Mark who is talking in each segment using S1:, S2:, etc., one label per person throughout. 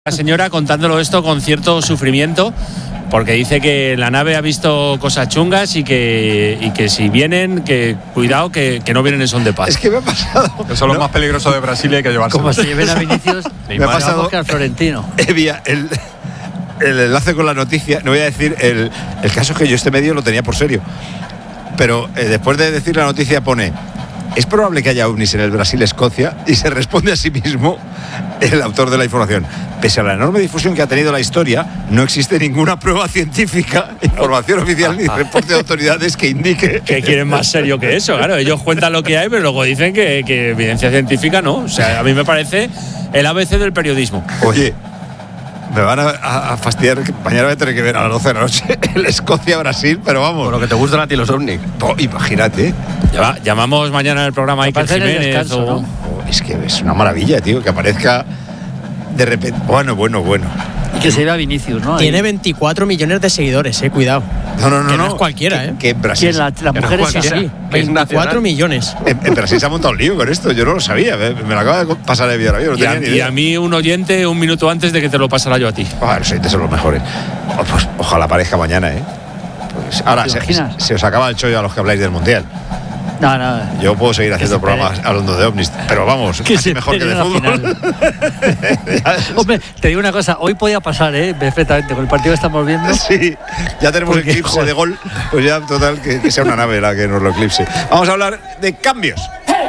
S1: La señora contándolo esto con cierto sufrimiento, porque dice que la nave ha visto cosas chungas y que si vienen, que cuidado, que no vienen en son de paz.
S2: Es que me ha pasado.
S3: Eso es lo más peligroso de Brasil y hay que llevarse.
S4: Como se lleven a Vinicius,
S2: me ha pasado
S4: que al Florentino.
S2: El enlace con la noticia, no voy a decir, el caso es que yo este medio lo tenía por serio. Pero después de decir la noticia pone: ¿es probable que haya ovnis en el Brasil-Escocia? Y se responde a sí mismo el autor de la información: pese a la enorme difusión que ha tenido la historia, no existe ninguna prueba científica, información oficial ni reporte de autoridades que indique.
S1: Que quieren más serio que eso, claro. Ellos cuentan lo que hay, pero luego dicen que evidencia científica no. O sea, a mí me parece el ABC del periodismo.
S2: Oye, me van a fastidiar, que mañana voy a tener que ver a las 12 de la noche el Escocia-Brasil, pero vamos.
S5: Por lo que te gustan a ti los ovnis.
S2: Imagínate.
S1: Llamamos mañana al programa Iker Jiménez.
S4: Descanso, ¿no?
S2: Es que es una maravilla, tío, que aparezca de repente. Bueno.
S4: Y que se vea Vinicius, ¿no?
S6: Tiene 24 millones de seguidores, cuidado.
S2: No
S6: es cualquiera, ¿eh?
S2: Que en Brasil.
S4: La mujer es así.
S6: 24 millones.
S2: En Brasil se ha montado un lío con esto, yo no lo sabía. Me lo acaba de pasar el vídeo ahora mismo.
S1: Y a mí un oyente un minuto antes de que te lo pasara yo a ti.
S2: Los oyentes son los mejores. Pues ojalá aparezca mañana, ¿eh? Pues ahora se os acaba el chollo a los que habláis del Mundial.
S4: No.
S2: Yo puedo seguir haciendo programas hablando de ovnis, pero vamos,
S4: que
S2: casi mejor que de fútbol.
S4: Hombre, te digo una cosa, hoy podía pasar, perfectamente, con el partido que estamos viendo.
S2: Sí, ya tenemos el eclipse de gol, pues ya total que sea una nave la que nos lo eclipse. Vamos a hablar de cambios.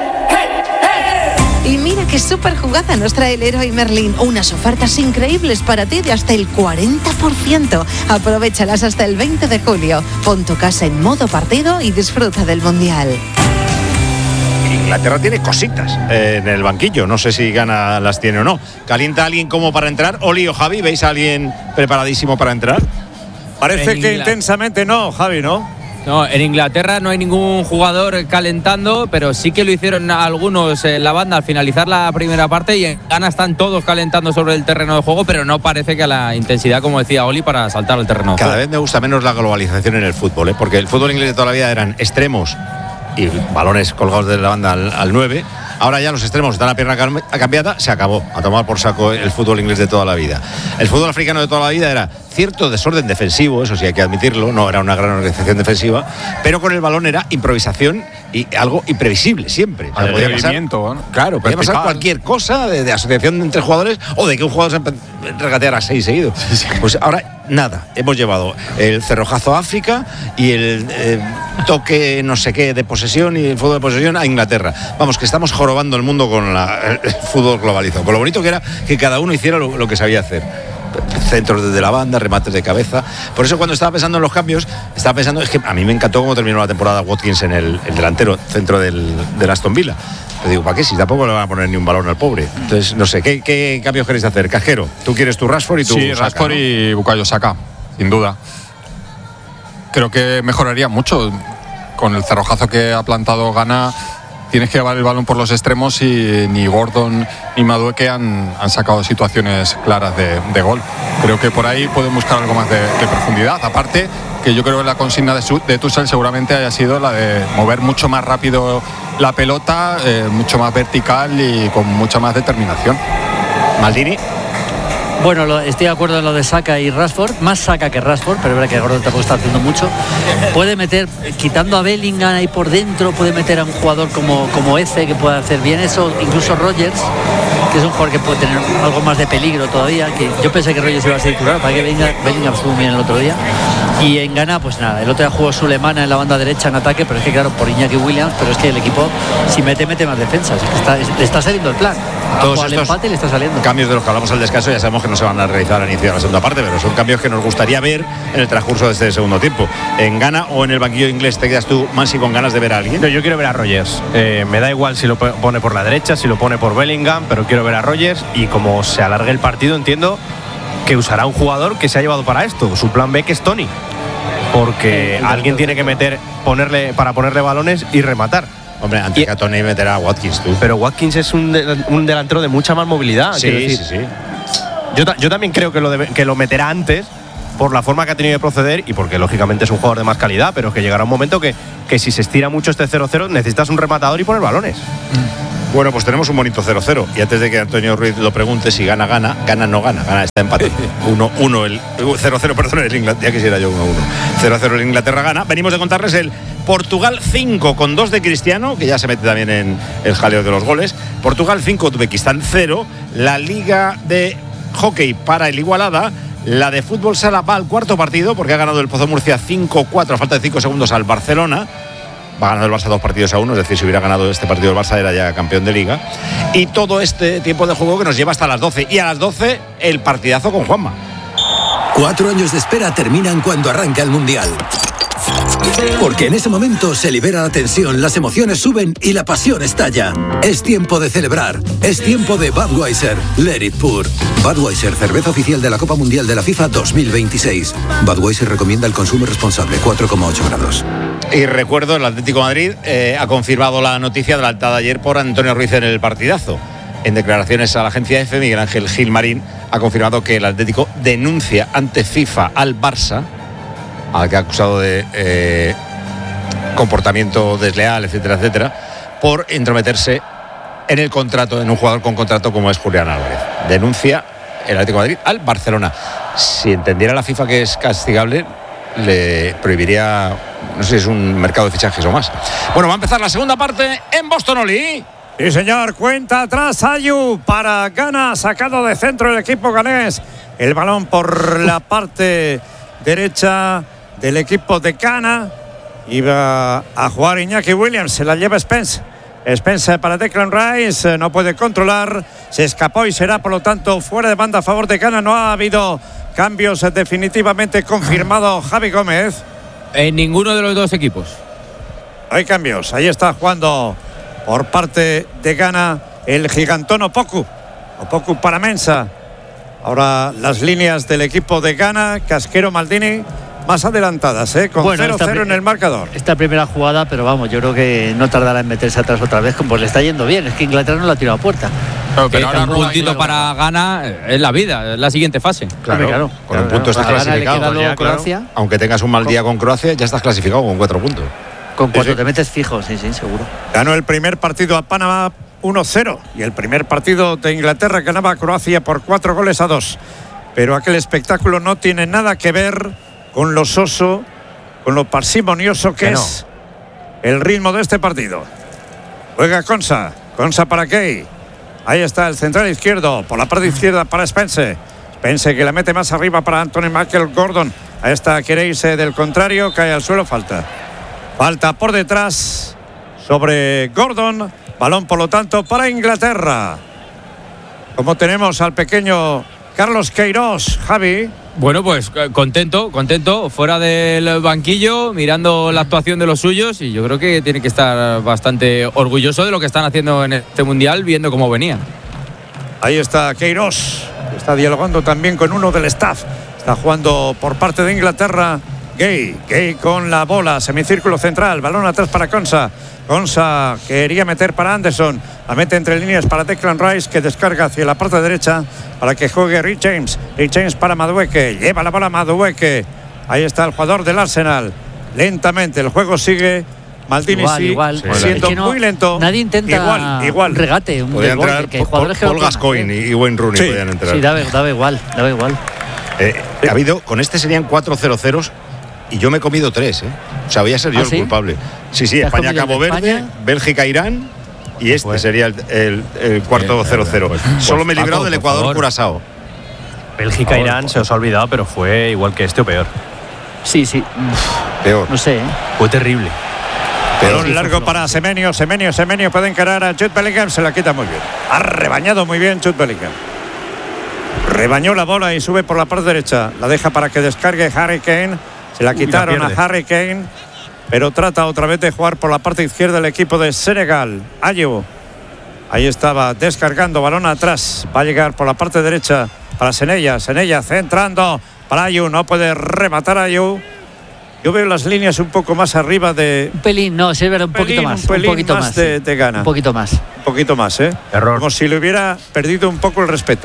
S7: Y mira qué súper jugada nos trae el Leroy Merlin. Unas ofertas increíbles para ti de hasta el 40%. Aprovéchalas hasta el 20 de julio. Pon tu casa en modo partido y disfruta del Mundial.
S2: Inglaterra tiene cositas en el banquillo. No sé si Ghana las tiene o no. ¿Calienta alguien como para entrar? Oli o Javi, ¿veis a alguien preparadísimo para entrar?
S5: Parece que intensamente no, Javi, ¿no?
S8: No, en Inglaterra no hay ningún jugador calentando, pero sí que lo hicieron algunos en la banda al finalizar la primera parte, y en Ghana están todos calentando sobre el terreno de juego, pero no parece que a la intensidad, como decía Oli, para saltar al terreno de juego.
S2: Cada vez me gusta menos la globalización en el fútbol, porque el fútbol inglés de toda la vida eran extremos y balones colgados de la banda al 9. Ahora ya los extremos están a pierna cambiada, se acabó. A tomar por saco el fútbol inglés de toda la vida. El fútbol africano de toda la vida era cierto desorden defensivo, eso sí hay que admitirlo, no era una gran organización defensiva, pero con el balón era improvisación y algo imprevisible siempre. O sea, podía pasar, claro, podía pasar cualquier cosa de asociación entre jugadores o de que un jugador se regateara 6 seguidos. Pues ahora nada, hemos llevado el cerrojazo a África y el toque no sé qué de posesión y el fútbol de posesión a Inglaterra. Vamos, que estamos jorobando el mundo con el fútbol globalizado, con lo bonito que era que cada uno hiciera lo que sabía hacer. Centros desde la banda, remates de cabeza. Por eso cuando estaba pensando en los cambios, estaba pensando, es que a mí me encantó cómo terminó la temporada Watkins en el delantero centro del Aston Villa. Le digo, ¿para qué? Si tampoco le van a poner ni un balón al pobre. Entonces, no sé, ¿qué cambios queréis hacer? Cajero, tú quieres tu Rashford y tu
S3: Sí,
S2: Saka,
S3: Rashford, ¿no? Y Bukayo Saka, sin duda. Creo que mejoraría mucho. Con el cerrojazo que ha plantado Ghana, tienes que llevar el balón por los extremos y ni Gordon ni Madueke han sacado situaciones claras de gol. Creo que por ahí pueden buscar algo más de profundidad. Aparte, que yo creo que la consigna de Tuchel seguramente haya sido la de mover mucho más rápido la pelota, mucho más vertical y con mucha más determinación.
S2: Maldini.
S4: Bueno, estoy de acuerdo en lo de Saka y Rashford, más Saka que Rashford, pero es verdad que Gordon tampoco está haciendo mucho. Puede meter, quitando a Bellingham ahí por dentro, puede meter a un jugador como Eze, que puede hacer bien eso, incluso Rodgers, que es un jugador que puede tener algo más de peligro todavía, que yo pensé que Rodgers iba a ser titular, para que Bellingham estuvo bien el otro día. Y en Ghana, pues nada, el otro día jugó Sulemana en la banda derecha en ataque, pero es que claro, por Iñaki Williams, pero es que el equipo, si mete más defensas, le está saliendo el plan.
S2: Todos estos
S4: empate le está saliendo.
S2: Cambios de los que hablamos al descanso ya sabemos que no se van a realizar al inicio de la segunda parte, pero son cambios que nos gustaría ver en el transcurso de este segundo tiempo. En Ghana o en el banquillo inglés, ¿te quedas tú, Mansi, con ganas de ver a alguien?
S5: No, yo quiero ver a Rodgers. Me da igual si lo pone por la derecha, si lo pone por Bellingham, pero quiero ver a Rodgers, y como se alargue el partido, entiendo que usará un jugador que se ha llevado para esto. Su plan B, que es Tony, porque alguien tiene que ponerle balones y rematar.
S2: Hombre, antes que a Tony meterá a Watkins, tú.
S5: Pero Watkins es un delantero de mucha más movilidad.
S2: Sí.
S5: Yo también creo que lo meterá antes, por la forma que ha tenido de proceder y porque lógicamente es un jugador de más calidad, pero que llegará un momento que si se estira mucho este 0-0 necesitas un rematador y poner balones.
S2: Bueno, pues tenemos un bonito 0-0. Y antes de que Antonio Ruiz lo pregunte si gana, no gana está empate. 1-1 el 0-0, perdón, el Inglaterra, ya quisiera yo 1-1. 0-0 el Inglaterra gana. Venimos de contarles el Portugal 5 con 2 de Cristiano, que ya se mete también en el jaleo de los goles. Portugal 5, Uzbekistán 0. La Liga de Hockey para el Igualada. La de fútbol sala va al cuarto partido porque ha ganado el Pozo Murcia 5-4 a falta de 5 segundos al Barcelona. Va ganando el Barça 2-1, es decir, si hubiera ganado este partido el Barça era ya campeón de Liga. Y todo este tiempo de juego que nos lleva hasta las 12. Y a las 12 el partidazo con Juanma.
S9: 4 años de espera terminan cuando arranca el Mundial. Porque en ese momento se libera la tensión, las emociones suben y la pasión estalla. Es tiempo de celebrar. Es tiempo de Budweiser. Let it pour. Budweiser, cerveza oficial de la Copa Mundial de la FIFA 2026. Budweiser recomienda el consumo responsable, 4,8 grados.
S2: Y recuerdo, el Atlético de Madrid ha confirmado la noticia adelantada ayer por Antonio Ruiz en el partidazo. En declaraciones a la agencia EFE, Miguel Ángel Gilmarín ha confirmado que el Atlético denuncia ante FIFA al Barça, al que ha acusado de comportamiento desleal, etcétera, etcétera, por entrometerse en el contrato, en un jugador con contrato como es Julián Álvarez. Denuncia el Atlético de Madrid al Barcelona. Si entendiera la FIFA que es castigable, le prohibiría, no sé si es un mercado de fichajes o más. Bueno, va a empezar la segunda parte en Boston, Oli.
S10: Sí, señor, cuenta atrás Ayu para Ghana, sacado de centro el equipo ganés. El balón por la parte derecha del equipo de Ghana. Iba a jugar Iñaki Williams, se la lleva Spence. Spence para Declan Rice, no puede controlar, se escapó y será por lo tanto fuera de banda a favor de Ghana. No ha habido cambios definitivamente confirmado Javi Gómez.
S8: En ninguno de los dos equipos.
S10: Hay cambios, ahí está jugando por parte de Ghana el gigantón Opoku para Mensah. Ahora las líneas del equipo de Ghana, Casquero, Maldini, más adelantadas, con 0-0 en el marcador.
S4: Esta primera jugada, pero vamos, yo creo que no tardará en meterse atrás otra vez, pues le está yendo bien. Es que Inglaterra no la ha tirado a puerta.
S8: Pero ahora un puntito para Ghana es la vida, es la siguiente fase.
S2: Claro. Con un punto estás clasificado.
S4: Croacia.
S2: Aunque tengas un mal día con Croacia, ya estás clasificado con 4 puntos.
S4: Con 4 te metes fijo, sí, seguro.
S10: Ganó el primer partido a Panamá 1-0 y el primer partido de Inglaterra ganaba a Croacia por 4-2. Pero aquel espectáculo no tiene nada que ver con lo soso, con lo parsimonioso que es el ritmo de este partido. Juega Konsa para Kay. Ahí está el central izquierdo, por la parte izquierda para Spence que la mete más arriba para Anthony Michael Gordon. Ahí está Kereise del contrario, cae al suelo, falta por detrás sobre Gordon. Balón por lo tanto para Inglaterra. Como tenemos al pequeño Carlos Queiroz, Javi.
S8: Bueno, pues contento, fuera del banquillo, mirando la actuación de los suyos, y yo creo que tiene que estar bastante orgulloso de lo que están haciendo en este Mundial, viendo cómo venían.
S10: Ahí está Queiroz, está dialogando también con uno del staff. Está jugando por parte de Inglaterra Gay con la bola, semicírculo central, balón atrás para Konsa quería meter para Anderson, la mete entre líneas para Declan Rice, que descarga hacia la parte derecha para que juegue Rhys James para Madueke, lleva la bola Madueke, ahí está el jugador del Arsenal, lentamente el juego sigue. Maldini
S4: igual.
S10: Siendo es que muy lento.
S4: Nadie intenta
S10: igual.
S4: Un regate, un
S2: podía entrar Paul Gascoigne y Wayne Rooney podían entrar.
S4: Sí, daba igual.
S2: Ha habido, con este serían 4 0-0 y yo me he comido 3, O sea, voy a ser yo el culpable. Sí, España-Cabo Verde, Bélgica-Irán y este sería el cuarto 0-0. Solo me he librado del Ecuador-Curazao.
S5: Bélgica-Irán se os ha olvidado, pero fue igual que este o peor.
S4: Sí.
S2: Peor.
S4: No sé,
S5: Fue terrible.
S10: Balón largo para Semenyo puede encarar a Jude Bellingham, se la quita muy bien. Ha rebañado muy bien Jude Bellingham. Rebañó la bola y sube por la parte derecha. La deja para que descargue Harry Kane. Se la quitaron a Harry Kane, pero trata otra vez de jugar por la parte izquierda el equipo de Senegal. Ayew. Ahí estaba descargando, balón atrás. Va a llegar por la parte derecha para Senella centrando para Ayew. No puede rematar a Ayew. Yo veo las líneas un poco más arriba de...
S4: Un pelín, no, se ve un poquito más.
S10: Un poquito más de Ghana.
S4: Un poquito más,
S10: Error. Como si le hubiera perdido un poco el respeto.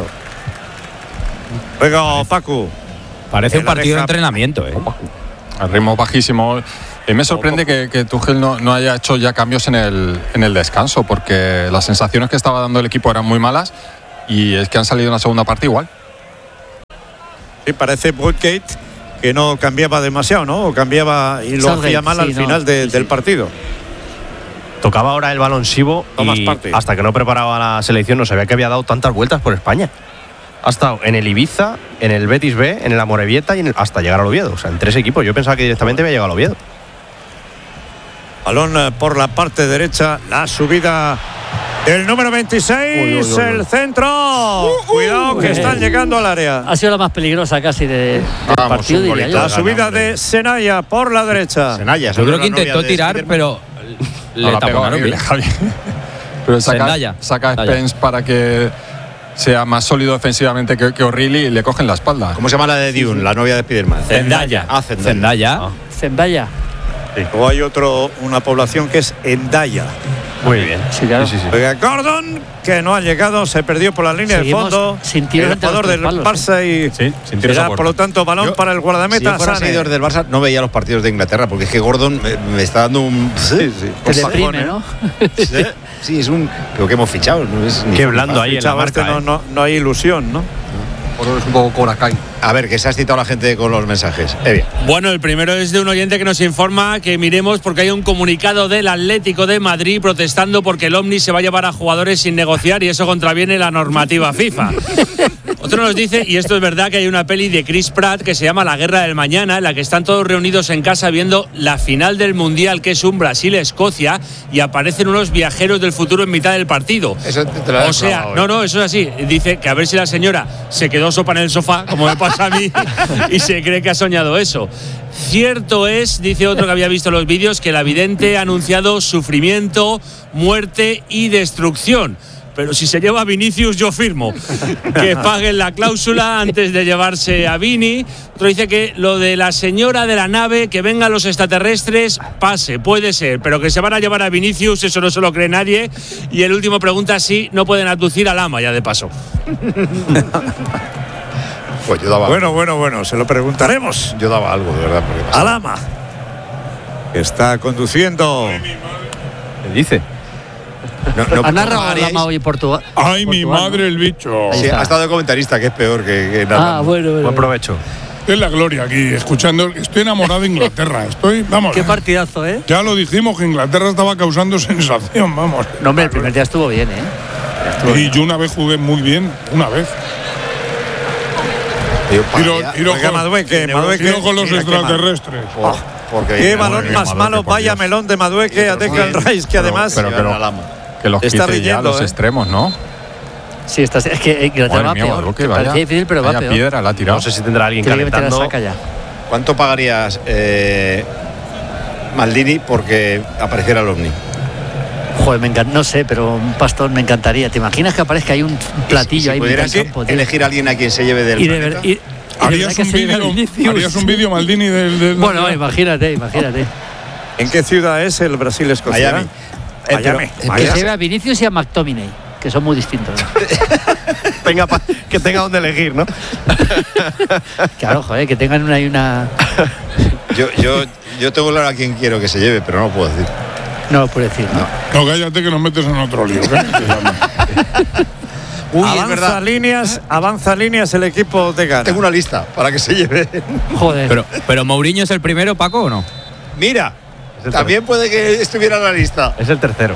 S10: Juega Pacu.
S8: Parece un partido de entrenamiento,
S3: Al ritmo bajísimo. Me sorprende que Tuchel no haya hecho ya cambios en el descanso, porque las sensaciones que estaba dando el equipo eran muy malas y es que han salido en la segunda parte igual.
S10: Sí, parece Woodgate que no cambiaba demasiado, ¿no? O cambiaba y lo hacía mal al final del partido.
S5: Tocaba ahora el balón Sibo y hasta que no preparaba la selección no sabía que había dado tantas vueltas por España. Ha estado en el Ibiza, en el Betis B, en el Amorebieta y hasta llegar al Oviedo. O sea, en 3 equipos. Yo pensaba que directamente había llegado al Oviedo.
S10: Balón por la parte derecha, la subida del número 26, el centro. Cuidado que están llegando al área.
S4: Ha sido la más peligrosa casi del partido, diría yo.
S10: La subida de Senaya por la derecha.
S8: Yo creo que intentó tirar, pero le taparon bien.
S3: Pero saca Spence para que sea más sólido defensivamente que O'Reilly y le cogen la espalda.
S2: ¿Cómo se llama la de Dune, la novia de Spiderman?
S8: Zendaya.
S4: Zendaya.
S10: Sí. O hay una población que es Endaya.
S5: Muy bien.
S4: Sí, claro.
S10: Gordon, que no ha llegado, se perdió por la línea de fondo.
S4: Sin tiros,
S10: el jugador del Barça y
S3: sin tiros
S10: será, por lo tanto, balón para el guardameta.
S2: Si fuera seguidor del Barça, no veía los partidos de Inglaterra, porque es que Gordon me está dando un...
S4: Te deprime, ¿no?
S2: Sí, es un... Pero que hemos fichado. No es
S5: qué blando ahí en la marca.
S10: No hay ilusión, ¿no?
S3: Es un poco Coracay.
S2: A ver, que se ha citado a la gente con los mensajes. Bien.
S1: Bueno, el primero es de un oyente que nos informa que miremos porque hay un comunicado del Atlético de Madrid protestando porque el Omni se va a llevar a jugadores sin negociar y eso contraviene la normativa FIFA. Otro nos dice, y esto es verdad, que hay una peli de Chris Pratt que se llama La Guerra del Mañana, en la que están todos reunidos en casa viendo la final del Mundial, que es un Brasil-Escocia, y aparecen unos viajeros del futuro en mitad del partido.
S2: Eso te lo has clavado,
S1: no, eso es así. Dice que a ver si la señora se quedó sopa en el sofá, como me pasa a mí, y se cree que ha soñado eso. Cierto es, dice otro que había visto los vídeos, que la vidente ha anunciado sufrimiento, muerte y destrucción. Pero si se lleva a Vinicius, yo firmo que paguen la cláusula antes de llevarse a Vini. Otro dice que lo de la señora de la nave, que vengan los extraterrestres, pase, puede ser, pero que se van a llevar a Vinicius, eso no se lo cree nadie. Y el último pregunta si no pueden abducir al ama, ya de paso.
S2: Pues yo daba
S10: bueno, se lo preguntaremos.
S2: Yo daba algo, de verdad.
S10: Al ama, que está conduciendo.
S5: ¿Qué dice?
S4: ¿Ha narrado el ama hoy en Portugal?
S11: ¡Ay, mi madre, el bicho!
S2: Sí, ha estado de comentarista, que es peor que nada.
S4: Bueno.
S5: Buen provecho.
S11: Es la gloria aquí, escuchando. Estoy enamorado de Inglaterra.
S4: Qué partidazo, ¿eh?
S11: Ya lo dijimos, que Inglaterra estaba causando sensación, vamos.
S4: No, hombre, el primer día estuvo bien, ¿eh?
S11: Yo una vez jugué muy bien, una vez. Tiro con los extraterrestres.
S10: Qué balón más malo, vaya melón de Madueque a Declan Rice, que además
S3: que los
S10: está
S3: quite ya los extremos, ¿no?
S4: Sí, es que Inglaterra va peor. Parecía difícil, pero va peor.
S3: Piedra la ha tirado.
S5: No sé si tendrá alguien calentando.
S2: ¿Cuánto pagarías Maldini porque apareciera el Omni?
S4: Joder, no sé, pero un pastor me encantaría. ¿Te imaginas que aparezca ahí un platillo ahí?
S2: ¿Pudieras elegir a alguien a quien se lleve del planeta?
S11: ¿Harías un vídeo, Maldini, del
S4: Bueno, imagínate.
S10: ¿En qué ciudad es el Brasil-Escocia?
S2: Miami.
S4: Que se lleve a Vinicius y a McTominay, que son muy distintos.
S5: Que tenga donde elegir, ¿no?
S4: Claro, joder, que tengan una...
S2: Yo tengo claro a quien quiero que se lleve, pero no lo puedo decir.
S4: No lo puedo decir, ¿no?
S11: No, cállate que nos metes en otro lío.
S10: Avanza líneas el equipo de Ghana.
S2: Tengo una lista para que se lleve.
S4: Joder.
S8: Pero Mourinho es el primero, Paco, ¿o no?
S2: Mira, también puede que estuviera en la lista.
S5: Es el tercero.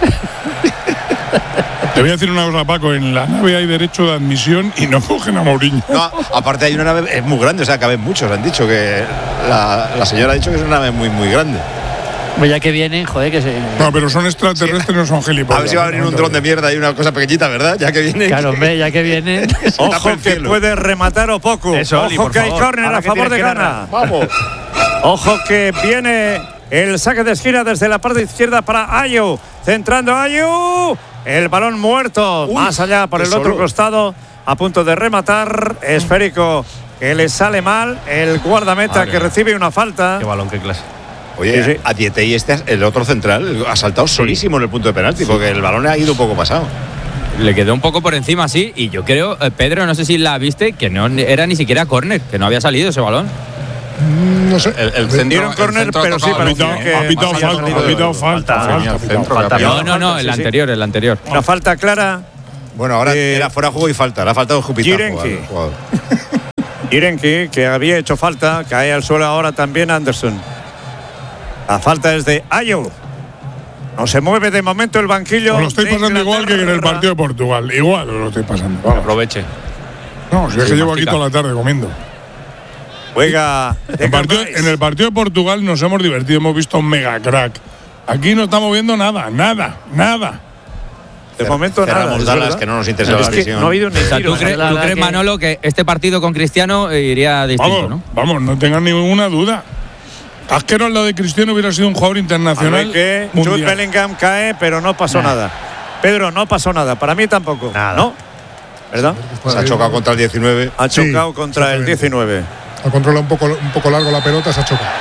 S11: Te voy a decir una cosa, Paco. En la nave hay derecho de admisión y no cogen a Mourinho.
S2: No, aparte hay una nave, es muy grande, o sea, caben muchos. Han dicho que la señora ha dicho que es una nave muy, muy grande.
S4: Pues ya que vienen, joder, que se...
S11: No, pero son extraterrestres, no son gilipollas.
S2: A ver si va a venir un dron de mierda y una cosa pequeñita, ¿verdad? Ya que vienen.
S4: Claro, hombre, ya que vienen.
S10: Ojo que puede rematar o poco. Ojo que hay córner a favor de Ghana.
S2: Vamos.
S10: Ojo que viene el saque de esquina desde la parte izquierda para Ayu. Centrando Ayu. El balón muerto. Más allá por el otro costado. A punto de rematar. Esférico que le sale mal. El guardameta que recibe una falta.
S5: Qué balón, qué clase.
S2: Oye, a Dietey el otro central ha saltado solísimo en el punto de penalti, porque el balón ha ido un poco pasado.
S8: Le quedó un poco por encima, sí, y yo creo, Pedro, no sé si la viste, que no era ni siquiera córner, que no había salido ese balón.
S11: No sé.
S3: El centro,
S10: dieron córner, pero sí parecía que
S11: ha pitado falta.
S8: No, el anterior.
S10: Una falta clara.
S2: Bueno, ahora era fuera de juego y falta. Le ha faltado Jupitajo
S10: Jirenki.
S2: al jugador.
S10: Jirenki, que había hecho falta, cae al suelo ahora también Anderson. La falta es de Ayew. No se mueve de momento el banquillo.
S11: Os lo estoy pasando igual que en el partido de Portugal. Igual os lo estoy pasando. Vamos.
S1: Aproveche.
S11: No, si es que llevo aquí toda la tarde comiendo.
S10: Juega.
S11: En el partido de Portugal nos hemos divertido, hemos visto un mega crack. Aquí no estamos viendo nada.
S10: De momento
S2: cerramos
S10: nada.
S2: Dallas, que no nos interesa la
S10: Es que
S2: visión.
S10: no ha habido ni
S8: O sea,
S10: tiro.
S8: ¿tú crees, Manolo, que este partido con Cristiano iría distinto,
S11: Vamos, no tengan ninguna duda. Asquero al lado de Cristiano hubiera sido un jugador internacional.
S10: Que
S11: mundial.
S10: Jude Bellingham cae, pero no pasó nada. Pedro, no pasó nada. Para mí tampoco.
S5: Nada.
S10: ¿No? ¿Verdad?
S2: Se ha chocado contra el 19.
S10: Ha chocado contra el 19.
S12: Ha controlado un poco largo la pelota, se ha chocado.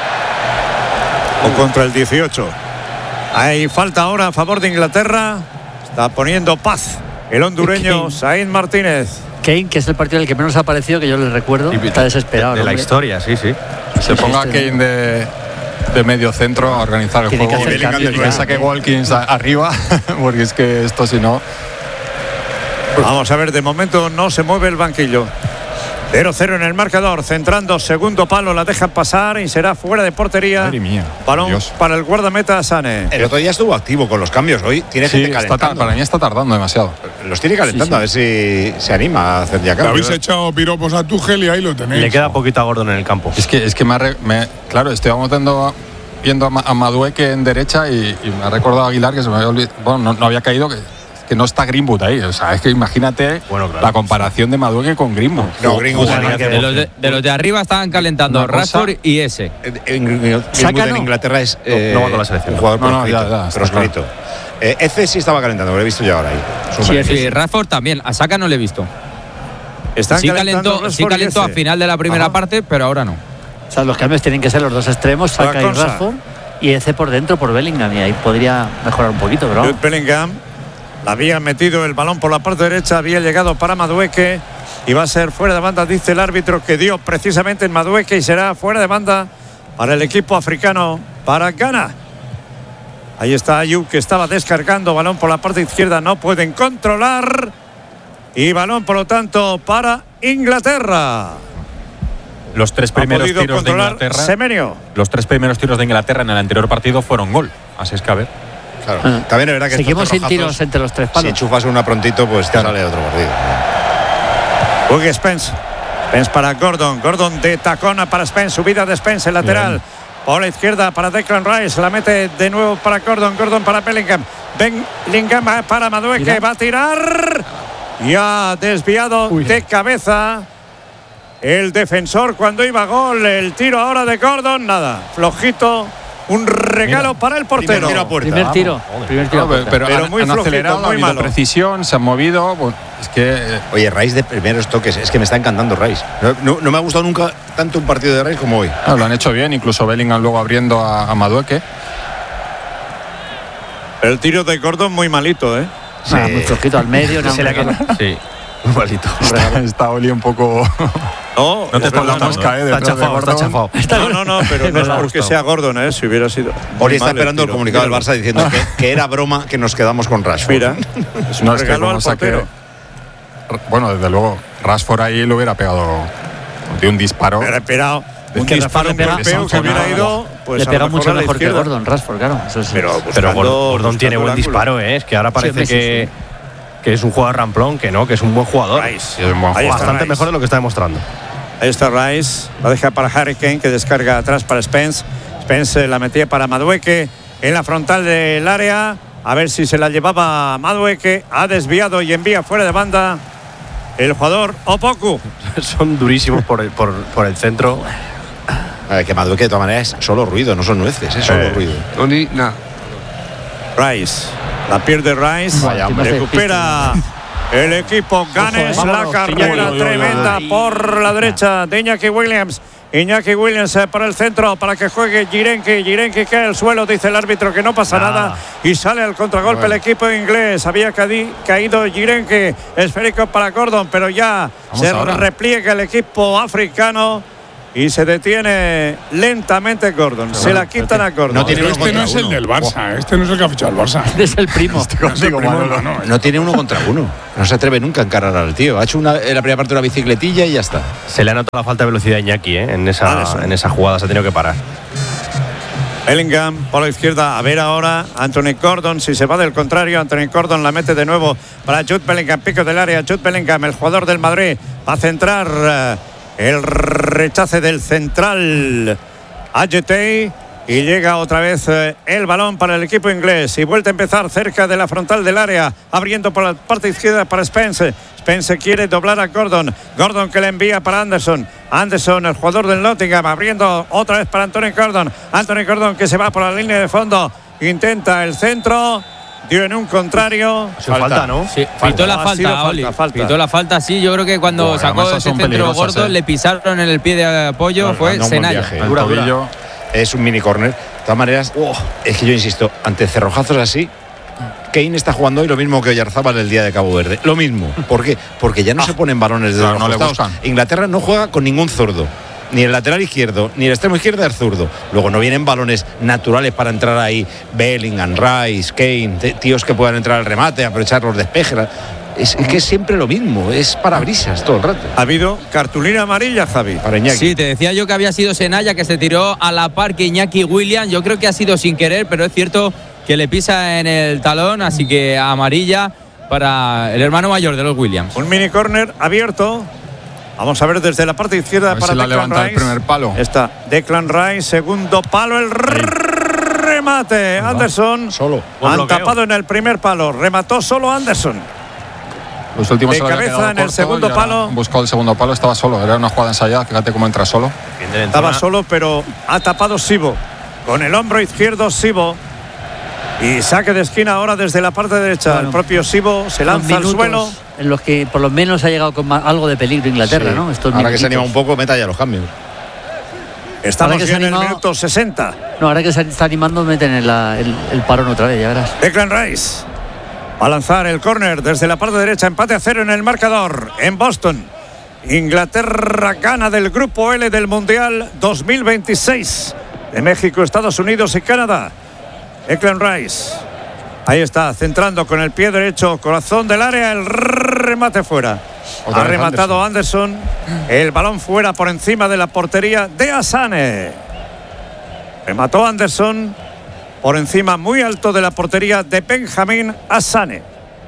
S10: O contra el 18. Hay falta ahora a favor de Inglaterra. Está poniendo paz el hondureño Said Martínez.
S4: Kane, que es el partido del que menos ha aparecido, que yo le recuerdo, está desesperado.
S5: De la historia, sí.
S3: Se ponga Kane de medio centro a organizar el
S4: Tiene
S3: juego.
S4: que hacer cambios,
S3: Y que saque Watkins arriba, porque es que esto si no.
S10: Vamos a ver, de momento no se mueve el banquillo. 0-0 en el marcador, centrando segundo palo, la dejan pasar y será fuera de portería.
S3: Madre mía.
S10: Balón
S3: Dios.
S10: para el guardameta Sane.
S2: El otro día estuvo activo con los cambios. Hoy tiene
S3: Sí,
S2: gente calentando.
S3: para mí está tardando demasiado.
S2: Los tiene calentando, a ver si se anima a hacer ya
S11: Le
S2: cambios.
S11: habéis echado piropos a Tuchel y ahí lo tenéis.
S5: Le queda poquito a Gordon en el campo.
S3: Es que claro, estábamos viendo a Madueke en derecha y me ha recordado a Aguilar que se me había olvidado. Bueno, no había caído que no está Greenwood ahí. O sea, es que imagínate la comparación de Madueke con Greenwood.
S2: No, Greenwood
S8: De los de arriba estaban calentando Rashford y ese.
S2: Greenwood en Inglaterra es
S5: no va con la selección.
S2: un jugador proscrito.
S3: ya, está
S2: proscrito. Eze sí estaba calentando, lo he visto yo ahora ahí.
S8: Sí, Rashford también. A Saka no le he visto. Sí calentó a final de la primera parte, pero ahora no.
S4: O sea, los cambios tienen que ser los dos extremos, Saka y Rashford, y ese por dentro por Bellingham, y ahí podría mejorar un poquito, pero
S10: Jude Bellingham la había metido el balón por la parte derecha, había llegado para Madueke y va a ser fuera de banda, dice el árbitro, que dio precisamente en Madueke, y será fuera de banda para el equipo africano, para Ghana. Ahí está Ayew, que estaba descargando, balón por la parte izquierda, no pueden controlar, y balón por lo tanto para Inglaterra.
S13: Los tres primeros
S10: podido
S13: tiros de
S10: controlar
S13: Inglaterra.
S10: Semenyo.
S13: Los tres primeros tiros de Inglaterra en el anterior partido fueron gol. Así es que a ver.
S2: Claro. También es verdad que
S4: seguimos
S2: estos
S4: sin tiros entre los tres palos.
S2: Si enchufas una prontito, pues te sale otro partido.
S10: Juegue Spence. Spence para Gordon. Gordon de tacona para Spence. Subida de Spence, el lateral. Bien. Por la izquierda para Declan Rice. La mete de nuevo para Gordon. Gordon para Bellingham. Bellingham para Madueke. Va a tirar. Y ha desviado de cabeza el defensor cuando iba a gol. El tiro ahora de Gordon. Nada. Flojito. Un regalo para el portero.
S4: Primer tiro.
S3: Pero
S10: muy
S3: han acelerado,
S10: muy
S3: ha habido
S10: malo.
S3: Precisión, se han movido. Bueno, es que
S2: Oye, Rice de primeros toques, es que me está encantando Rice. No me ha gustado nunca tanto un partido de Rice como hoy.
S3: lo han hecho bien, incluso Bellingham luego abriendo a Madueke.
S10: El tiro de Gordon muy malito, ¿eh?
S4: Sí. Muy flojito al medio.
S5: Se le ha quedado. Sí. Muy malito.
S3: Está Oli un poco.
S10: No
S5: te estás dando
S3: mosca,
S5: Está chafado.
S10: No, pero no es porque sea Gordon, ¿eh? Si hubiera sido.
S2: Oli está esperando el comunicado del Barça diciendo que era broma que nos quedamos con Rashford.
S10: Mira, es un regalo al portero.
S3: Bueno, desde luego, Rashford ahí lo hubiera pegado de un disparo.
S10: Hubiera esperado. Un disparo, un golpeo que hubiera ido. Pues
S4: le pega mucho mejor que Gordon, Rashford, claro. Eso sí.
S5: Pero Gordon tiene buen disparo, ¿eh? Es que ahora parece que es un jugador ramplón, que no, que es un buen jugador.
S10: Rice.
S5: Es un buen jugador. Bastante mejor de lo que está demostrando.
S10: Ahí está Rice, la deja para Harry Kane, que descarga atrás para Spence. Spence la metía para Madueke en la frontal del área. A ver si se la llevaba Madueke. Ha desviado y envía fuera de banda el jugador Opoku.
S5: Son durísimos por el centro.
S2: Que Madueke de todas maneras es solo ruido, no son nueces, es solo ruido.
S10: Rice, la pierde Rice.
S2: Vaya,
S10: recupera el equipo Ganes. La carrera tremenda por la derecha de Iñaki Williams. Iñaki Williams para el centro para que juegue Jirenki. Jirenki cae al suelo, dice el árbitro que no pasa nada y sale al contragolpe el equipo inglés. Había caído Jirenki, esférico para Gordon, pero ya se repliega el equipo africano y se detiene lentamente Gordon. Se la quitan a Gordon.
S11: No tiene este no es el del Barça, este no es el que ha fichado el Barça.
S4: Es el primo.
S2: No tiene uno contra uno. No se atreve nunca a encarar al tío. Ha hecho en la primera parte una bicicletilla y ya está.
S5: Se le ha notado la falta de velocidad a Iñaki, en esa jugada se ha tenido que parar.
S10: Bellingham por la izquierda. A ver ahora Anthony Gordon. Si se va del contrario, Anthony Gordon la mete de nuevo para Jude Bellingham. Pico del área. Jude Bellingham, el jugador del Madrid, va a centrar. El rechace del central Ayetey. Y llega otra vez el balón para el equipo inglés. Y vuelve a empezar cerca de la frontal del área. Abriendo por la parte izquierda para Spence. Spence quiere doblar a Gordon. Gordon que le envía para Anderson. Anderson, el jugador del Nottingham, abriendo otra vez para Anthony Gordon. Anthony Gordon que se va por la línea de fondo. Intenta el centro. Dio en un contrario.
S5: Falta, ¿no?
S8: Sí, pitó la falta, Oli. Pitó la falta, sí. Yo creo que cuando sacó ese centro Gordon, le pisaron en el pie de apoyo. Fue Senaya.
S2: Dura. Es un mini córner. De todas maneras, es que yo insisto, ante cerrojazos así, Kane está jugando hoy lo mismo que Oyarzábal el día de Cabo Verde. Lo mismo. ¿Por qué? Porque ya no se ponen balones de los costados. Inglaterra no juega con ningún zurdo. Ni el lateral izquierdo, ni el extremo izquierdo es zurdo. Luego no vienen balones naturales para entrar ahí. Bellingham, Rice, Kane, tíos que puedan entrar al remate, aprovechar los despejes. Es que es siempre lo mismo, es parabrisas todo el rato.
S10: Ha habido cartulina amarilla, Javi.
S2: Para Iñaki.
S8: Sí, te decía yo que había sido Senaya que se tiró a la par que Iñaki Williams. Yo creo que ha sido sin querer, pero es cierto que le pisa en el talón, así que amarilla para el hermano mayor de los Williams.
S10: Un mini córner abierto. Vamos a ver desde la parte izquierda para Declan Rice.
S3: El primer palo.
S10: Está Declan Rice, segundo palo, el remate. Anderson.
S2: Solo.
S10: Han tapado en el primer palo. Remató solo Anderson.
S3: Los últimos
S10: de cabeza en el segundo palo.
S3: Buscó el segundo palo, estaba solo. Era una jugada ensayada. Fíjate cómo entra solo.
S10: Estaba solo, pero ha tapado Sibo. Con el hombro izquierdo, Sibo. Y saque de esquina ahora desde la parte derecha. Bueno, el propio Sibo se lanza al suelo.
S4: En los que por lo menos ha llegado con algo de peligro Inglaterra, ¿no?
S2: Ahora que se anima un poco, meta ya los cambios.
S10: Estamos ya en el minuto 60.
S4: No, ahora que se está animando, meten el parón otra vez, ya verás.
S10: Declan Rice va a lanzar el córner desde la parte derecha. Empate a 0 en el marcador en Boston. Inglaterra gana del grupo L del Mundial 2026 de México, Estados Unidos y Canadá. Declan Rice. Ahí está, centrando con el pie derecho, corazón del área, el remate fuera. Ha rematado Anderson. El balón fuera por encima de la portería de Asane. Remató Anderson por encima muy alto de la portería de Benjamín Asane.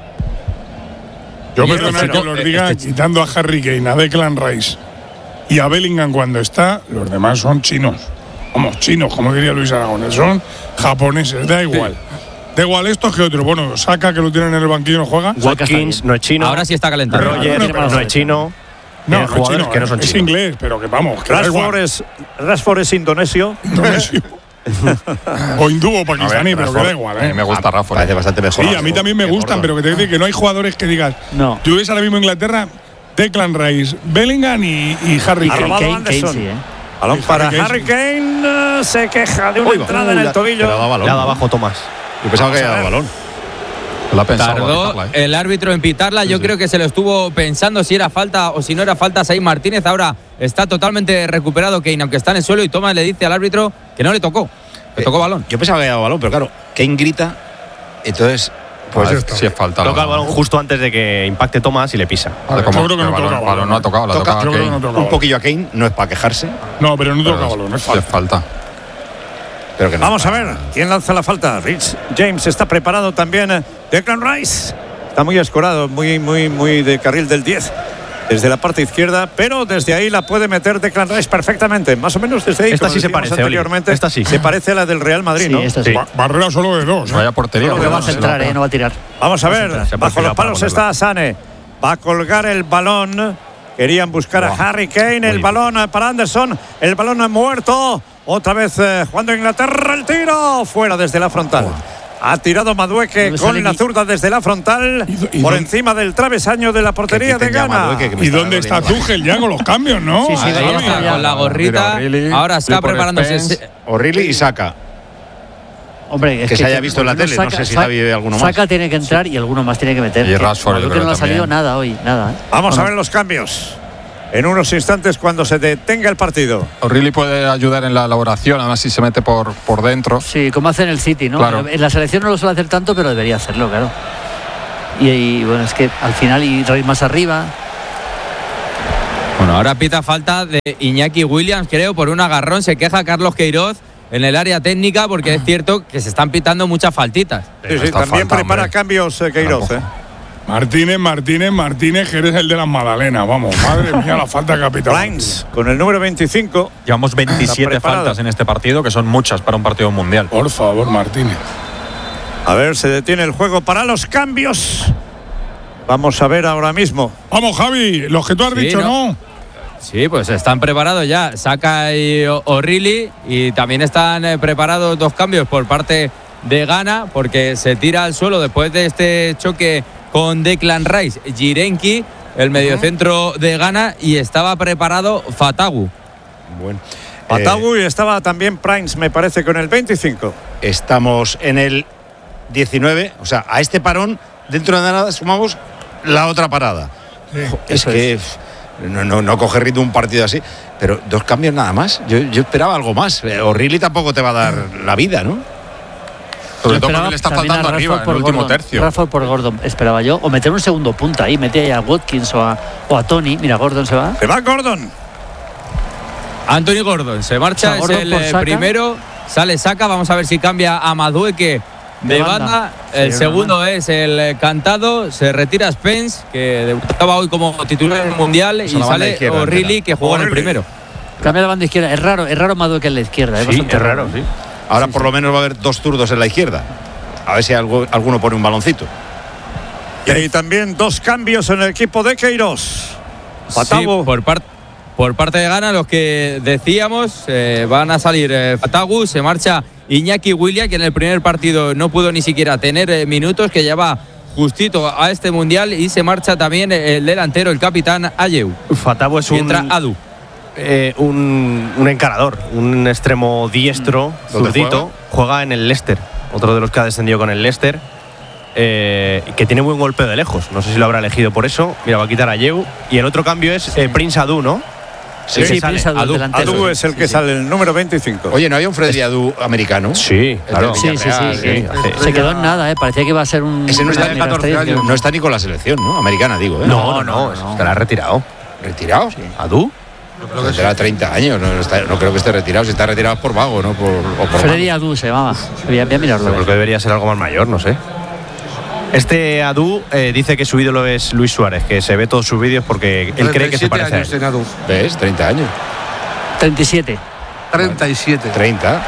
S11: Yo perdona que los diga, quitando a Harry Kane, a Declan Rice y a Bellingham cuando está, los demás son chinos. Vamos, chinos, como diría Luis Aragonés, son japoneses, da igual. Da igual esto que otro. Bueno, Saka, que lo tienen en el banquillo, no juega.
S5: Watkins no es chino.
S8: Ahora sí está calentando.
S5: Rogers no es chino.
S11: No, no es chino,
S5: que no son
S11: es
S5: chinos.
S11: inglés, pero que vamos. Que
S10: Rashford es indonesio.
S11: O hindú o pakistaní, pero que da igual.
S3: A mí me gusta Rashford.
S2: Parece bastante mejor.
S11: Sí, a mí también me gustan, pero que te digo que no hay jugadores que digas.
S4: No.
S11: Tú ves ahora mismo Inglaterra, Declan Rice, Bellingham y Harry Kane.
S10: Balón para Harry Kane. Se queja de una entrada en el tobillo.
S5: Le ha dado abajo Tomás.
S2: Yo pensaba que era el balón.
S8: Tardó el árbitro en pitarla. Yo creo que se lo estuvo pensando si era falta o si no era falta. Said Martínez ahora está totalmente recuperado Kane, aunque está en el suelo, y Tomás le dice al árbitro que no le tocó. Le tocó balón.
S2: Yo pensaba que era balón, pero claro, Kane grita. Entonces,
S3: pues sí es falta.
S5: Toca el balón justo antes de que impacte Tomás y le pisa.
S11: Yo creo que no toca balón.
S3: No ha tocado, la toca a Kane.
S2: Un poquillo a Kane, no es para quejarse.
S11: No, pero no toca balón, no es falta.
S3: Sí es falta.
S2: Pero que no.
S10: Vamos a ver quién lanza la falta. Rich James está preparado también. Declan Rice está muy escorado, muy de carril del 10 desde la parte izquierda, pero desde ahí la puede meter Declan Rice perfectamente, más o menos desde ahí.
S5: Esta sí se parece
S10: anteriormente.
S5: Esta sí
S10: Se parece a la del Real Madrid,
S4: sí,
S10: ¿no?
S4: Esta sí.
S11: Barrera solo de dos.
S3: Vaya portería.
S4: No va a centrar, no va a tirar.
S10: Vamos a ver, bajo los palos está Asane. Va a colgar el balón. Querían buscar a Harry Kane. El balón para Anderson. El balón ha muerto. Otra vez jugando Inglaterra. El tiro fuera desde la frontal. Ha tirado Madueke con la zurda desde la frontal por encima del travesaño de la portería de Ghana.
S11: ¿Y dónde está Tuchel ya con los cambios, no?
S4: Sí,
S8: Ahí está, con la gorrita. Ahora está preparándose.
S2: O'Reilly y Saka.
S4: Hombre, es
S2: que se haya visto en la tele, no sé si Javi ve alguno más.
S4: Saka tiene que entrar y alguno más tiene que meter.
S3: Y Rashford,
S4: creo que no ha salido nada hoy, nada.
S10: Vamos a ver los cambios. en unos instantes cuando se detenga el partido.
S3: O'Reilly puede ayudar en la elaboración, además si se mete por dentro.
S4: Sí, como hace en el City, ¿no?
S3: Claro.
S4: En la selección no lo suele hacer tanto, pero debería hacerlo, claro. Y bueno, es que al final ir más arriba.
S8: Bueno, ahora pita falta de Iñaki Williams, creo, por un agarrón. Se queja Carlos Queiroz en el área técnica porque es cierto que se están pitando muchas faltitas.
S10: Sí, también prepara cambios Queiroz.
S11: Martínez, que eres el de las Magdalenas. Vamos, madre mía, la falta capital.
S10: Blanks, con el número 25.
S13: Llevamos 27 faltas en este partido, que son muchas para un partido mundial.
S11: Por favor, Martínez.
S10: A ver, se detiene el juego para los cambios. Vamos a ver ahora mismo.
S11: Vamos, Javi, los que tú has dicho, ¿no?
S8: Sí, pues están preparados ya. Saka y O'Reilly. Y también están preparados 2 cambios por parte de Ghana, porque se tira al suelo después de este choque con Declan Rice, Jirenki, el mediocentro de Ghana, y estaba preparado Fatawu.
S2: Bueno.
S10: Fatawu y estaba también Prince, me parece, con el 25.
S2: Estamos en el 19, o sea, a este parón, dentro de nada sumamos la otra parada.
S11: Sí,
S2: es que no coge ritmo un partido así, pero 2 cambios nada más. Yo esperaba algo más. O'Reilly tampoco te va a dar la vida, ¿no?
S3: Sobre todo porque le está faltando arriba en el último tercio.
S4: Rafford por Gordon, esperaba yo. O meter un segundo punta ahí, metía a Watkins o a Tony. Mira, Gordon se va.
S10: Se va Gordon.
S8: Anthony Gordon se marcha,
S4: Gordon
S8: es el primero. Sale Saka, vamos a ver si cambia a Madueke de banda. El segundo es el cantado. Se retira Spence, que debutaba hoy como titular en el Mundial. Y sale O'Reilly, que jugó en el primero.
S4: Cambia la banda izquierda. Es raro Madueke en la izquierda.
S5: Es bastante raro, sí.
S2: Ahora por lo menos va a haber 2 zurdos en la izquierda. A ver si alguno pone un baloncito.
S10: Y también 2 cambios en el equipo de Queiroz.
S8: Fatawu. Sí, por parte de Ghana, los que decíamos, van a salir Fatawu, se marcha Iñaki Williams, que en el primer partido no pudo ni siquiera tener minutos, que ya va justito a este Mundial, y se marcha también el delantero, el capitán Ayew.
S5: Fatawu es
S8: Adu.
S5: Un encarador, un extremo diestro, zurdito, juega en el Leicester, otro de los que ha descendido con el Leicester, que tiene buen golpeo de lejos. No sé si lo habrá elegido por eso. Mira, va a quitar a Ayew. Y el otro cambio es Prince Adu, ¿no?
S10: Sí, Prince Adu. Adu es el que sale, el número 25.
S2: Oye, ¿no había un Freddy Adu americano?
S5: Sí, claro.
S4: Sí. Se quedó en nada, parecía que iba a ser un...
S2: Ese no está en 14 años. No está ni con la selección, ¿no? Americana, digo.
S5: No, estará retirado.
S2: ¿Retirado?
S5: Sí. ¿Adu?
S2: Tendrá 30 años, no creo que esté retirado. Si está retirado es por vago, ¿no? Por
S4: Freddy Adu se llamaba. Voy a mirarlo.
S5: Yo creo que debería ser algo más mayor, no sé. Este Adu dice que su ídolo es Luis Suárez, que se ve todos sus vídeos porque él cree que se parece a él.
S2: ¿Ves? 30 años.
S4: 37.
S14: 37.
S2: 30.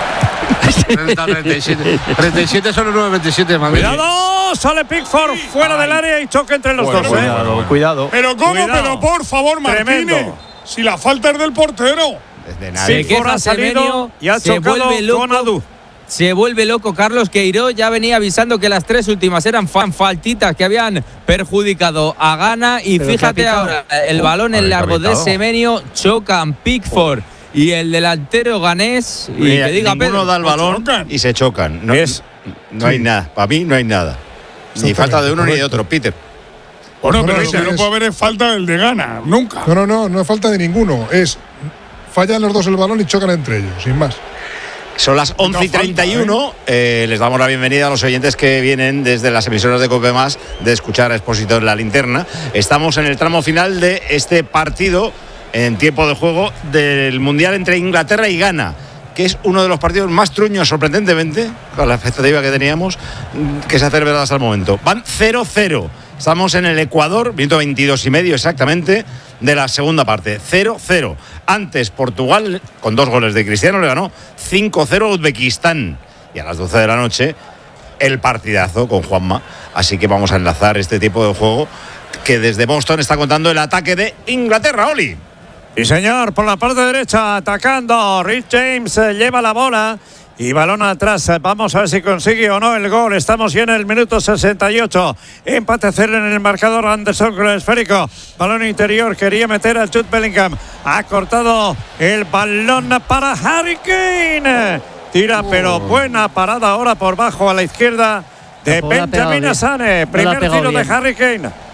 S14: 37 son los 9.27 de Madrid.
S10: ¡Cuidado! Sale Pickford fuera del área y choque entre los dos.
S5: Cuidado.
S11: ¿Pero cómo? Pero por favor, Martínez. Si la falta es del portero.
S10: Pickford ha salido y ha chocado con Adu.
S8: Se vuelve loco Carlos Queiroz, ya venía avisando que las 3 últimas eran faltitas que habían perjudicado a Ghana, y pero fíjate ahora, el balón en largo de Semenyo, chocan Pickford y el delantero ganés, y
S2: mira,
S8: que diga
S2: ninguno
S8: Pedro,
S2: da el balón y se chocan. No hay nada, para mí no hay nada. Ni falta de uno ni de otro, Peter.
S11: Bueno, pero si no puede haber es falta del de Ghana, nunca.
S12: No es falta de ninguno, fallan los dos el balón y chocan entre ellos, sin más.
S2: Son las 11:31. Les damos la bienvenida a los oyentes que vienen desde las emisoras de COPE Más de escuchar a Expósito en la Linterna. Estamos en el tramo final de este partido en tiempo de juego del Mundial entre Inglaterra y Ghana, que es uno de los partidos más truños, sorprendentemente, con la expectativa que teníamos, que se ha celebrado hasta el momento. Van 0-0. Estamos en el Ecuador, minuto 22 y medio exactamente de la segunda parte. 0-0. Antes Portugal, con 2 goles de Cristiano, le ganó 5-0 a Uzbekistán. Y a las 12 de la noche, el partidazo con Juanma. Así que vamos a enlazar este tipo de juego que desde Boston está contando el ataque de Inglaterra, Oli.
S10: Sí, señor, por la parte derecha atacando. Rhys James lleva la bola y balón atrás. Vamos a ver si consigue o no el gol. Estamos ya en el minuto 68. Empate a 0 en el marcador. Anderson con el esférico. Balón interior. Quería meter a Jude Bellingham. Ha cortado el balón para Harry Kane. Tira, pero buena parada ahora por bajo a la izquierda de Benjamin Asane. Primer tiro de Harry Kane.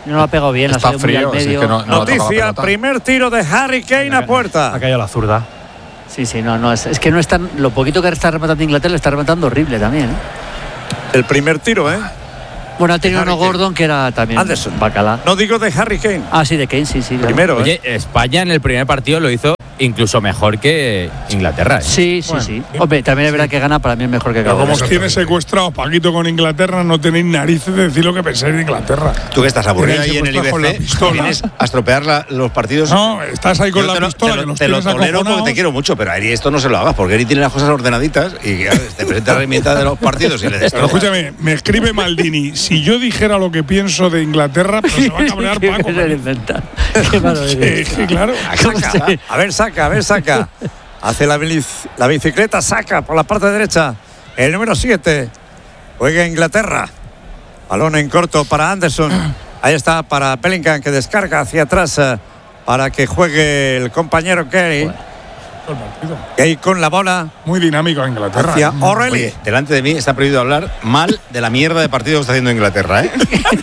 S4: No lo ha pegado bien,
S3: Está
S4: ha salido muy
S3: frío,
S4: al
S3: sí,
S4: medio.
S3: que no ha tocado la
S10: Noticia,
S3: pelota.
S10: primer tiro de Harry Kane a puerta.
S5: Ha caído la zurda.
S4: Sí, no, es que no es tan. Lo poquito que está rematando Inglaterra, le está rematando horrible también, ¿eh?
S10: El primer tiro, ¿eh?
S4: Bueno, ha tenido
S10: Harry
S4: uno
S10: Kane.
S4: Gordon que era también
S10: Anderson.
S4: bacalá.
S10: No digo de Harry Kane.
S4: Ah, sí, de Kane, sí. Claro.
S10: Primero,
S8: Oye, España en el primer partido lo hizo incluso mejor que Inglaterra. ¿eh?
S4: Sí. Hombre, también es verdad que gana, para mí es mejor que
S11: Pero
S4: Gabón.
S11: como os tiene secuestrados Paquito con Inglaterra, no tenéis narices de decir lo que pensáis de Inglaterra.
S2: Tú que estás aburrido
S11: Tenéis
S2: ahí en el
S11: secuestrados con la
S2: IBC,
S11: pistola.
S2: vienes a estropear los partidos.
S11: No, estás ahí con
S2: Yo
S11: la
S2: te lo-
S11: pistola,
S2: te
S11: que
S2: lo-
S11: los
S2: te lo
S11: tienes
S2: tolero porque
S11: acojonados.
S2: te quiero mucho, pero a Eri esto no se lo hagas, porque Eri tiene las cosas ordenaditas y claro, te presenta la herramienta de los partidos y le
S11: Pero
S2: destrozas.
S11: escúchame, me escribe Maldini. Si yo dijera lo que pienso de Inglaterra, pues se va a cabrear Paco.
S4: Qué malo eres.
S11: Sí, claro.
S10: Saca. A ver, saca. Hace la bicicleta, saca por la parte derecha. El número 7. Juega Inglaterra. Balón en corto para Anderson. Ahí está para Bellingham, que descarga hacia atrás para que juegue el compañero Gay. Gay con la bola.
S11: Muy dinámico Inglaterra.
S10: Hacia O'Reilly.
S2: Oye, delante de mí está prohibido hablar mal de la mierda de partido que está haciendo Inglaterra, ¿eh?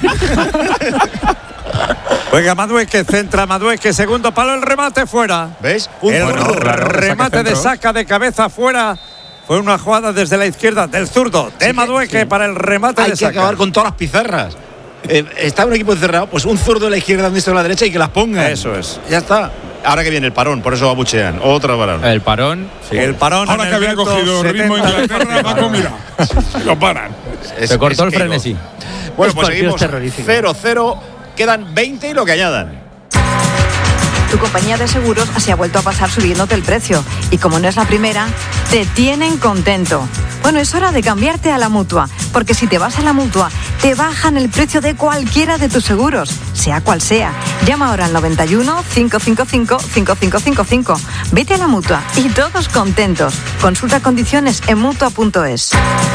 S10: Juega Madueque, centra Madueque, segundo palo, el remate fuera.
S2: ¿Ves?
S10: El
S3: claro,
S10: remate de saca de cabeza fuera. Fue una jugada desde la izquierda del zurdo de Madueque para el remate
S2: Hay
S10: de
S2: que
S10: saca.
S2: acabar con todas las pizarras. Está un equipo encerrado, pues un zurdo de la izquierda, un diestro de la derecha y que las pongan.
S10: Eso es.
S2: Ya está. Ahora que viene el parón, por eso abuchean. Otro parón.
S8: El parón. Sí.
S10: El parón.
S11: Ahora
S10: en
S11: que
S10: el
S11: había
S10: minuto
S11: cogido ritmo
S10: 70.
S11: Inglaterra, Paco, mira. Lo paran.
S8: Se cortó el
S2: que
S8: frenesí.
S2: Bueno,
S4: Los
S2: pues
S4: partidos
S2: seguimos
S4: terroríficos.
S2: 0-0. Quedan 20 y lo que añadan.
S15: Tu compañía de seguros se ha vuelto a pasar subiéndote el precio. Y como no es la primera, te tienen contento. Bueno, es hora de cambiarte a la Mutua. Porque si te vas a la Mutua, te bajan el precio de cualquiera de tus seguros, sea cual sea. Llama ahora al 91 555 5555. Vete a la Mutua y todos contentos. Consulta condiciones en Mutua.es.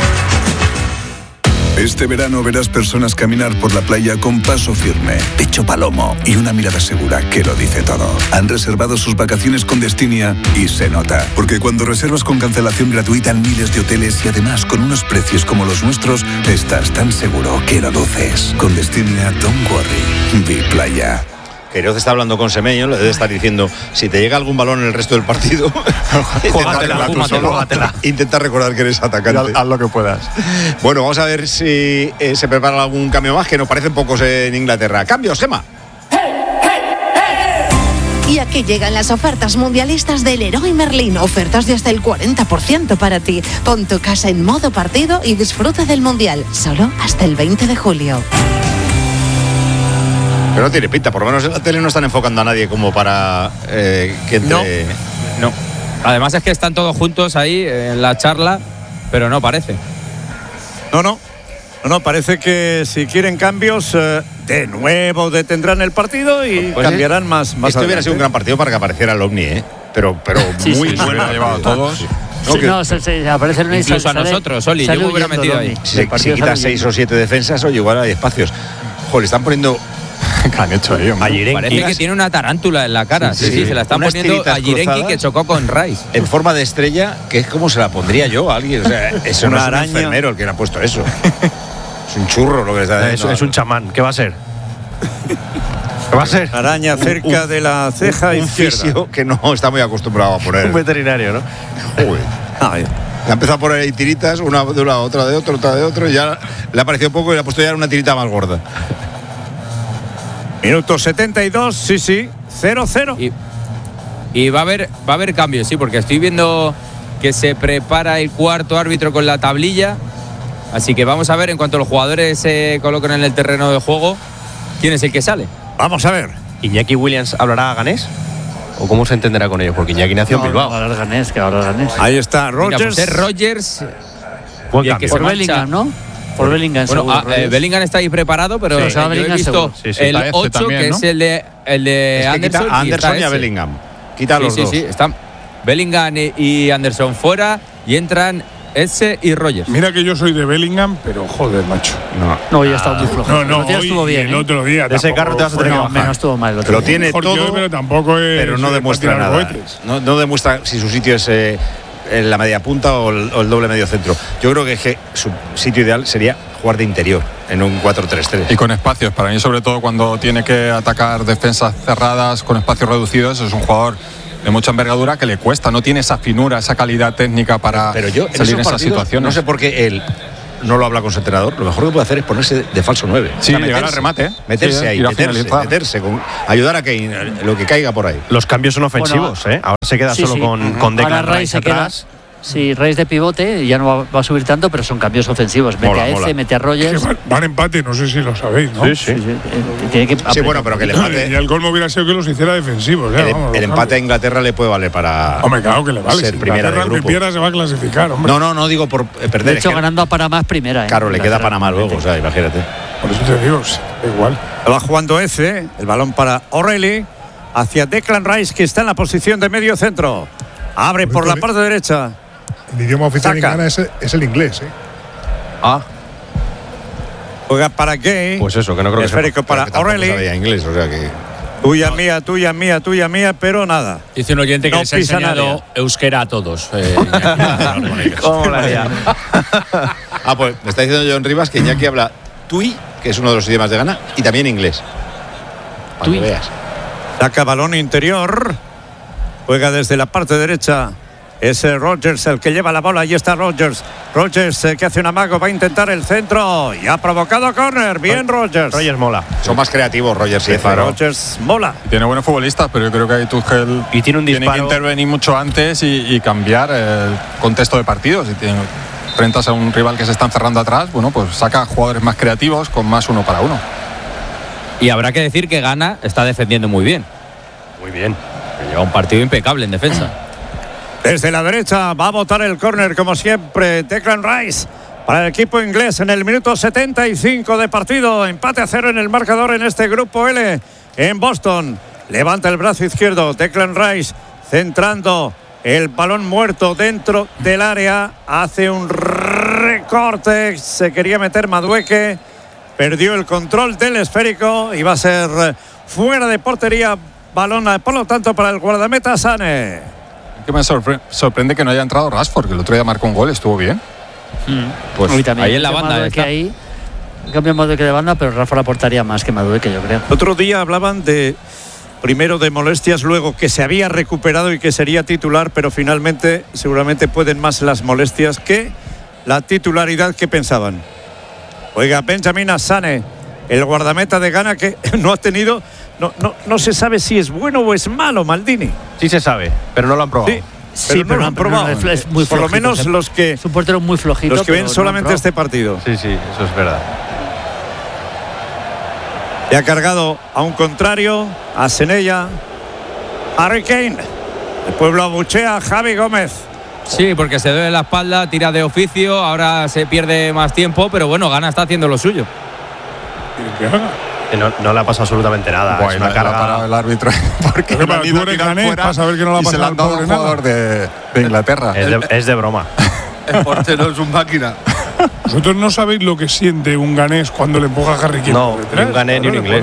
S16: Este verano verás personas caminar por la playa con paso firme, pecho palomo y una mirada segura que lo dice todo. Han reservado sus vacaciones con Destinia y se nota. Porque cuando reservas con cancelación gratuita en miles de hoteles y además con unos precios como los nuestros, estás tan seguro que lo luces. Con Destinia, don't worry. Be playa.
S2: Queiroz está hablando con Semeño, le debe estar diciendo, si te llega algún balón en el resto del partido, intenta recordar que eres atacante.
S3: Haz lo que puedas.
S2: Bueno, vamos a ver si se prepara algún cambio más, que nos parecen pocos en Inglaterra. Cambios, Gemma.
S7: Y aquí llegan las ofertas mundialistas del Leroy Merlin. Ofertas de hasta el 40% para ti. Pon tu casa en modo partido y disfruta del Mundial. Solo hasta el 20 de julio.
S2: Pero no tiene pinta, por lo menos en la tele no están enfocando a nadie como para que entre...
S8: No. Además es que están todos juntos ahí en la charla, pero no parece.
S10: No, parece que si quieren cambios, de nuevo detendrán el partido y
S2: Pues
S10: cambiarán más
S2: Esto hubiera
S10: adelante.
S2: sido un gran partido para que apareciera el OVNI, ¿eh? Pero
S4: Sí,
S2: muy
S4: sí,
S2: bueno.
S3: hubiera llevado a todos.
S4: Se aparece el
S8: Incluso a nosotros, Oli, yo me hubiera metido ahí.
S2: Si quitas 6 o 7 defensas, oye, igual hay espacios. Joder, están poniendo...
S3: ¿Qué han hecho ahí, hombre?
S8: Parece que tiene una tarántula en la cara. Sí, se la están
S2: Unas
S8: poniendo
S2: tiritas
S8: a Jirenki,
S2: cruzadas
S8: que chocó con Rice.
S2: en forma de estrella, que es como se la pondría yo a alguien. O sea, eso
S10: Una
S2: no es un
S10: araña.
S2: enfermero el que le ha puesto eso. Es un churro lo que le está haciendo.
S5: Es un chamán. ¿Qué va a ser? ¿Qué va a ser?
S10: Araña cerca de la ceja
S2: un
S10: izquierda.
S2: fisio que no está muy acostumbrado a poner.
S5: Un veterinario, ¿no?
S2: Joder. Ha empezado a poner ahí tiritas, una de un lado, otra de otro, otra de otro, y ya le ha parecido poco y le ha puesto ya una tirita más gorda.
S10: Minuto 72, sí, 0-0.
S8: Y va a haber cambios, sí, porque estoy viendo que se prepara el cuarto árbitro con la tablilla. Así que vamos a ver, en cuanto los jugadores se coloquen en el terreno de juego, quién es el que sale.
S10: Vamos a ver.
S5: ¿Iñaki Williams hablará ganés? ¿O cómo se entenderá con ellos? Porque Iñaki nació en Bilbao.
S4: Hablar ganés, que hablar ganés.
S10: Ahí está
S8: Mira,
S10: Rodgers.
S8: pues es Rogers.
S5: Buen
S8: y el
S5: cambio.
S8: que
S4: Por
S8: se marcha-
S4: Bellingham, ¿no? Por Bellingham,
S8: Bueno,
S4: seguro, Rogers.
S8: Bellingham está ahí preparado, pero
S4: Sí, se va
S8: yo he
S4: Bellingham
S8: visto
S4: seguro.
S3: Sí,
S8: el
S3: está Eze
S8: 8,
S3: también,
S8: que
S3: ¿no?
S8: es el de
S2: Es que
S8: Anderson.
S2: quita a Anderson y a
S8: ese.
S2: Bellingham. Quita a los dos.
S8: Sí, están Bellingham y Anderson fuera y entran Eze y Rogers.
S11: Mira que yo soy de Bellingham, pero joder, macho.
S4: No, ya está muy flojo.
S11: No,
S4: El otro día
S11: hoy
S4: estuvo bien.
S11: el otro día.
S5: De ese
S11: tampoco
S5: carro te vas a
S11: fue
S5: tener que
S11: nada.
S5: bajar.
S4: Menos estuvo mal el otro
S2: Lo
S4: día.
S2: tiene
S11: Mejor que
S2: todo,
S11: hoy, pero tampoco es.
S2: pero no demuestra
S11: para tirar
S2: nada.
S11: cohetes.
S2: No demuestra si su sitio es en la media punta o el doble medio centro. Yo creo que su sitio ideal sería jugar de interior en un 4-3-3.
S3: Y con espacios, para mí sobre todo cuando tiene que atacar defensas cerradas con espacios reducidos, es un jugador de mucha envergadura que le cuesta, no tiene esa finura, esa calidad técnica para salir en esas situaciones.
S2: No sé por qué él no lo habla con su entrenador, lo mejor que puede hacer es ponerse de falso 9.
S3: Sí, llegar al remate.
S2: Meterse ahí, meterse, ayudar a que lo que caiga por ahí.
S5: Los cambios son ofensivos, ¿eh? Ahora se queda solo con Declan Rice atrás.
S4: Sí, Rice de pivote, ya no va a subir tanto, pero son cambios ofensivos. Mete a Eze, mete a Rogers.
S11: Van empate, no sé si lo sabéis, ¿no?
S2: Sí. Sí, bueno, pero que el empate.
S11: Y el colmo hubiera sido que los hiciera defensivos.
S2: El empate a Inglaterra le puede valer para.
S11: Hombre, claro que le vale.
S2: Ser primera de grupo.
S11: Si pierda se va a clasificar, hombre.
S2: No digo por perder.
S4: De hecho, ganando a Panamá es primera.
S2: Claro, le queda Panamá luego, o sea, imagínate.
S11: Por eso te digo, igual.
S10: Va jugando Eze, el balón para O'Reilly, hacia Declan Rice, que está en la posición de medio centro. Abre por la parte derecha.
S12: El idioma oficial en Ghana es el inglés, ¿eh?
S10: Juega para Gay.
S5: Pues eso, que no creo que
S10: esférico para O'Reilly.
S2: Sabía inglés, o sea que.
S10: Tuya mía, pero nada.
S1: Dice un oyente que
S10: No
S1: les ha enseñado euskera a todos.
S5: ¿Cómo la haría?
S2: Pues me está diciendo John Rivas que Iñaki habla tui, que es uno de los idiomas de Ghana, y también inglés. Para que veas.
S10: Saca balón interior. Juega desde la parte derecha. Es Rogers el que lleva la bola. Ahí está Rogers. Rogers que hace un amago. Va a intentar el centro. Y ha provocado córner. Bien, Rogers.
S5: Rogers mola.
S2: Son más creativos, Rogers y Eze.
S10: Rogers mola.
S3: Tiene buenos futbolistas, pero yo creo que ahí Tuchel
S5: y tiene un disparo.
S3: Tiene que intervenir mucho antes y cambiar el contexto de partidos. Si enfrentas a un rival que se está encerrando atrás, bueno, pues saca jugadores más creativos con más 1 para 1.
S8: Y habrá que decir que Ghana está defendiendo muy bien.
S5: Muy bien.
S8: Lleva un partido impecable en defensa.
S10: Desde la derecha va a botar el córner como siempre Declan Rice para el equipo inglés en el minuto 75 de partido. Empate a 0 en el marcador en este grupo L en Boston. Levanta el brazo izquierdo Declan Rice centrando el balón muerto dentro del área. Hace un recorte. Se quería meter Madueke. Perdió el control del esférico y va a ser fuera de portería. Balón, por lo tanto, para el guardameta Sané.
S3: Que me sorprende que no haya entrado Rashford, que el otro día marcó un gol, estuvo bien.
S4: Pues ahí en la banda
S8: está.
S4: Ahí cambia Madueke de banda, pero Rashford aportaría más que Madueke, yo creo.
S10: Otro día hablaban primero de molestias, luego que se había recuperado y que sería titular, pero finalmente seguramente pueden más las molestias que la titularidad que pensaban. Oiga, Benjamin Asane, el guardameta de Ghana, que no ha tenido. No se sabe si es bueno o es malo, Maldini.
S5: Sí se sabe, pero no lo han probado.
S10: Sí, pero no lo han probado.
S4: Es muy
S10: por lo menos los que.
S4: Es un portero muy flojito.
S10: Los que ven solamente este partido.
S5: Sí, eso es verdad.
S10: Le ha cargado a un contrario, a Senella, Harry Kane. El pueblo abuchea a Javi Gómez.
S8: Sí, porque se duele la espalda, tira de oficio, ahora se pierde más tiempo, pero bueno, Ghana está haciendo lo suyo.
S5: No le ha pasado absolutamente nada.
S3: Bueno,
S5: es una carga
S3: para el árbitro porque
S11: tú eres Gané para saber que no le ha pasado
S3: al pobre jugador de Inglaterra.
S5: Es de broma.
S14: El portero es un máquina.
S11: Vosotros no sabéis lo que siente un ganés cuando le empuja a Harry Kane.
S5: No, ni un ganés ni un inglés.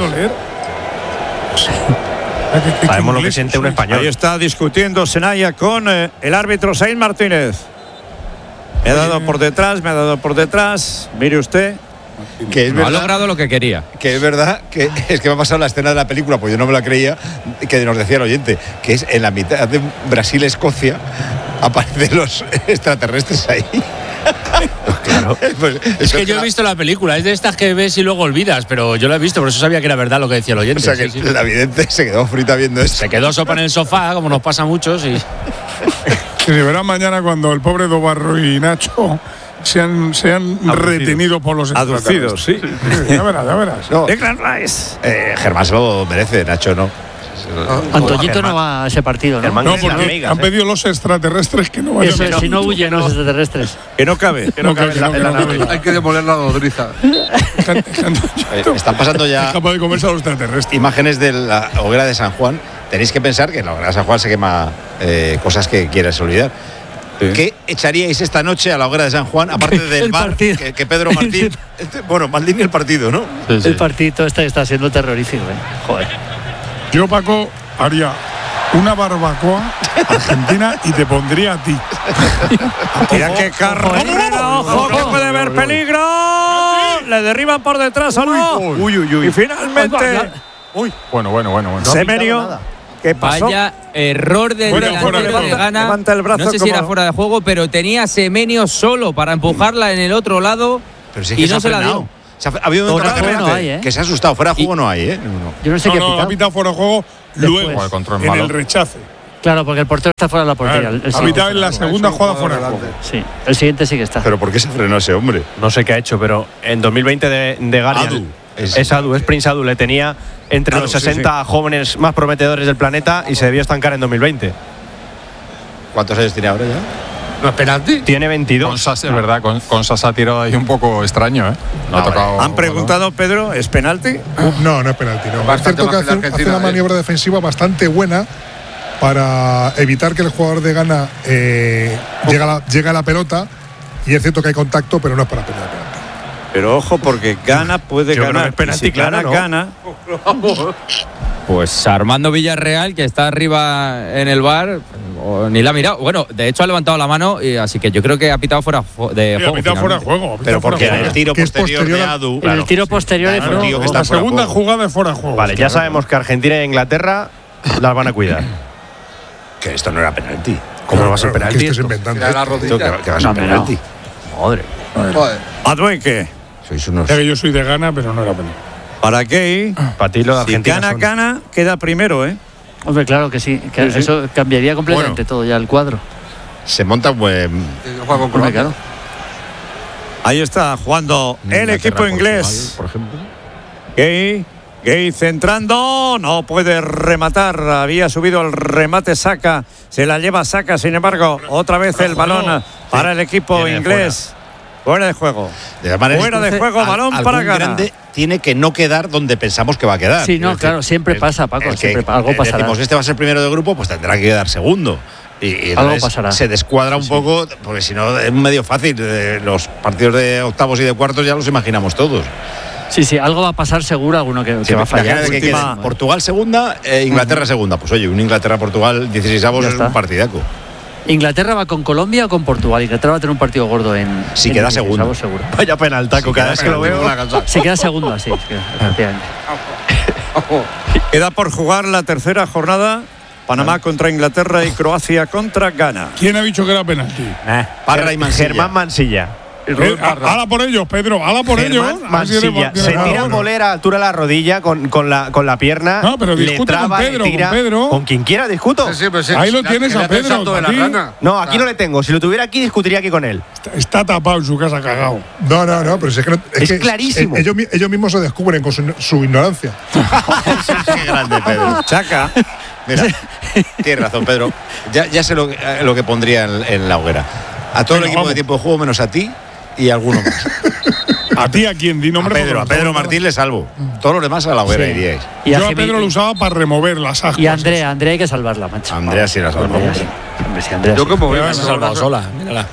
S5: Sabemos lo que siente un español.
S10: Ahí está discutiendo Senaya con el árbitro Saín Martínez. Me ha dado por detrás. Mire usted.
S2: Que es verdad,
S8: ha logrado lo que quería.
S2: Que es verdad que es que me ha pasado la escena de la película, pues yo no me la creía, que nos decía el oyente, que es en la mitad de Brasil-Escocia aparecen los extraterrestres ahí.
S1: Claro. Pues, es que yo he visto la película, es de estas que ves y luego olvidas, pero yo la he visto, por eso sabía que era verdad lo que decía el oyente.
S2: O sea que la vidente se quedó frita viendo eso.
S1: Se quedó sopa en el sofá, como nos pasa a muchos. Y
S11: que se verá mañana cuando el pobre Dobarro y Nacho se han retenido por los
S10: aducidos, sí.
S11: Ya verás.
S2: No.
S10: Declan Rice.
S2: Germán se lo merece, Nacho no.
S4: Antoñito no va a ese partido, ¿no?
S11: No, porque han pedido los extraterrestres que no vayan.
S4: Si no huyen los extraterrestres.
S10: Que no cabe.
S14: Hay que demoler la nodriza.
S2: Están pasando ya.
S11: Es capaz de comerse a los extraterrestres.
S2: Imágenes de la hoguera de San Juan. Tenéis que pensar que en la hoguera de San Juan se quema cosas que quieras olvidar. Sí. ¿Qué echaríais esta noche a la hoguera de San Juan, aparte del bar que Pedro Martín? Bueno, Maldini el partido, ¿no?
S4: Sí. El partido está siendo terrorífico, Joder.
S11: Yo, Paco, haría una barbacoa argentina y te pondría a ti.
S10: Mira qué carrera, ojo, que puede haber peligro. le derriban por detrás o no.
S5: Uy.
S10: Y finalmente,
S3: Bueno.
S10: Semenyo, ¿qué pasó?
S8: Vaya error del delantero de Ghana.
S10: Levanta el brazo
S8: No sé si
S10: como-
S8: era fuera de juego, pero tenía a Semenyo solo para empujarla en el otro lado.
S2: Pero sí es
S8: y
S2: que
S8: no
S2: se ha
S8: la
S2: frenado.
S8: dio.
S2: Ha habido un
S4: Fuera de
S2: momento
S4: juego no hay, ¿eh?
S2: que se ha asustado. Fuera de juego no hay, ¿eh? No.
S4: Yo no sé qué ha
S11: ha
S4: pitado.
S11: pitado fuera de juego
S4: Después.
S11: luego,
S3: Control
S11: en
S3: malo.
S11: el rechace.
S4: Claro, porque el portero está fuera de la portería.
S11: Claro,
S4: El
S11: ha
S4: siguiente
S11: pitado en la
S4: está.
S11: segunda jugada fuera de juego.
S4: Sí, el siguiente sí que está.
S2: Pero ¿por qué se frenó ese hombre?
S5: No sé qué ha hecho, pero en 2020 de Guardian.
S2: Adu.
S5: Es Adu, es Prince Adu. Le tenía entre
S2: Adu,
S5: los
S2: sí,
S5: 60 jóvenes más prometedores del planeta y se debió estancar en 2020.
S2: ¿Cuántos años tiene ahora ya?
S14: ¿No es penalti?
S5: Tiene 22.
S3: Con Sasa, es verdad, con Sasa ha tirado ahí un poco extraño, ¿eh? No ha tocado.
S10: Han preguntado, Pedro, ¿es penalti?
S12: No, no es penalti. No. Es
S14: Bastante
S12: cierto que
S14: más que la
S12: hace
S14: Argentina,
S12: una maniobra defensiva bastante buena para evitar que el jugador de Ghana llegue a la pelota. Y es cierto que hay contacto, pero no es para penalti.
S10: Pero ojo, porque Ghana puede
S5: Yo creo
S10: ganar.
S5: que es penalti,
S10: Y si
S5: claro, ¿no?
S10: gana.
S8: Pues Armando Villarreal, que está arriba en el bar, ni la ha mirado. Bueno, de hecho ha levantado la mano, y así que yo creo que ha pitado fuera de
S11: Sí,
S8: juego.
S11: ha pitado fuera de
S8: finalmente.
S11: juego. ha pitado
S2: Pero
S11: fuera
S2: porque
S11: de
S2: en
S11: juego.
S2: el tiro
S12: Que es
S2: posterior de
S12: posterior-
S2: Adu.
S4: En
S2: claro.
S4: el tiro posterior
S2: Claro,
S4: de
S2: un tío que está
S11: La
S2: fuera de
S11: segunda
S2: juego.
S11: jugada es fuera de juego.
S5: Vale, ya
S11: Claro.
S5: sabemos que Argentina e Inglaterra las van a cuidar.
S2: Que esto no era penalti.
S5: ¿Cómo no va a ser
S12: Claro,
S5: penalti?
S12: que estés
S5: esto?
S12: inventando.
S14: Mira la
S2: Esto
S14: rodilla.
S2: que va a ser
S4: No,
S2: penalti.
S5: Madre.
S14: Joder.
S10: Adueque,
S2: Sois unos.
S11: Ya que yo soy de Ghana, pero no era penalti.
S10: ¿para qué?
S5: Para ti lo de
S10: Si
S5: Argentina.
S10: gana, queda primero, ¿eh?
S4: Hombre, claro que sí. Que eso cambiaría completamente todo ya el cuadro.
S2: Se monta un buen.
S14: Juega con
S4: Hombre,
S14: Croacia.
S4: claro.
S10: Ahí está jugando el equipo inglés.
S2: Por ejemplo.
S10: Gay centrando, no puede rematar, había subido el remate Saka, se la lleva Saka, sin embargo, otra vez el balón para el equipo
S2: Viene de
S10: inglés. Fuera de juego.
S2: De todas maneras,
S10: Fuera de juego, balón
S2: algún
S10: para Ghana.
S2: grande tiene que no quedar donde pensamos que va a quedar.
S4: Sí, no,
S2: Es
S4: claro,
S2: decir,
S4: siempre
S2: el-
S4: pasa, Paco,
S2: el que,
S4: siempre algo pasará.
S2: Decimos, este va a ser primero de grupo, pues tendrá que quedar segundo. Y
S4: Algo
S2: entonces
S4: pasará.
S2: se descuadra un poco, porque si no es medio fácil. Los partidos de octavos y de cuartos ya los imaginamos todos.
S4: Sí, algo va a pasar seguro, alguno que va a fallar.
S2: Imagínate que quede Portugal segunda, Inglaterra segunda. Pues oye, un Inglaterra-Portugal 16avos
S4: Ya
S2: es
S4: está.
S2: un partidaco.
S4: ¿Inglaterra va con Colombia o con Portugal? Inglaterra va a tener un partido gordo en.
S2: Si
S4: en
S2: queda
S4: el
S2: segundo.
S4: seguro.
S5: Vaya penaltaco, cada vez que lo veo.
S4: Si queda segunda, sí, efectivamente.
S10: Queda por jugar la tercera jornada, Panamá contra Inglaterra y Croacia contra Ghana.
S11: ¿Quién ha dicho que era penalti?
S2: Parra y Mansilla.
S5: Germán Mansilla.
S11: Hala por ellos, Pedro, hala por ellos.
S5: Germán
S11: A ver si
S5: Mansilla.
S11: tiene
S5: Se
S11: razón.
S5: tira bolera a altura de la rodilla con la pierna.
S11: No, pero
S5: le
S11: discute con
S5: traba, le
S11: Pedro,
S5: tira.
S11: con Pedro.
S5: Con quien quiera discuto.
S14: Sí, pues sí,
S11: Ahí lo
S14: la-
S11: tienes
S14: que
S11: a
S14: le hace el
S11: Pedro,
S14: salto de la
S11: ¿a ti?
S14: rana.
S5: No, aquí no le tengo. Si lo tuviera aquí, discutiría aquí con él.
S11: Está tapado en su casa cagado.
S12: No, pero si es que no-
S5: Es
S12: que
S5: clarísimo.
S12: Ellos mismos se descubren con su ignorancia.
S2: Qué grande, Pedro.
S10: Chaca.
S2: Mira, tienes razón, Pedro. Ya sé lo que pondría en la hoguera. A todo el
S11: Venga,
S2: equipo
S11: vamos.
S2: de tiempo de juego menos a ti y a alguno más.
S11: ¿A ti a quién? Di nombre.
S2: A Pedro Martín le salvo. Todos los demás a la hoguera
S4: Sí.
S2: iríais.
S4: Y
S11: Yo a
S4: Jimmy-
S11: Pedro lo usaba para remover las ascuas.
S4: Y Andrea hay que salvarla, macho.
S2: Andrea sí la salva.
S4: Andrea sí. Hombre, sí, Andrea
S14: Yo
S4: sí.
S14: como veo.
S11: Se ha
S1: salvado sola, mírala.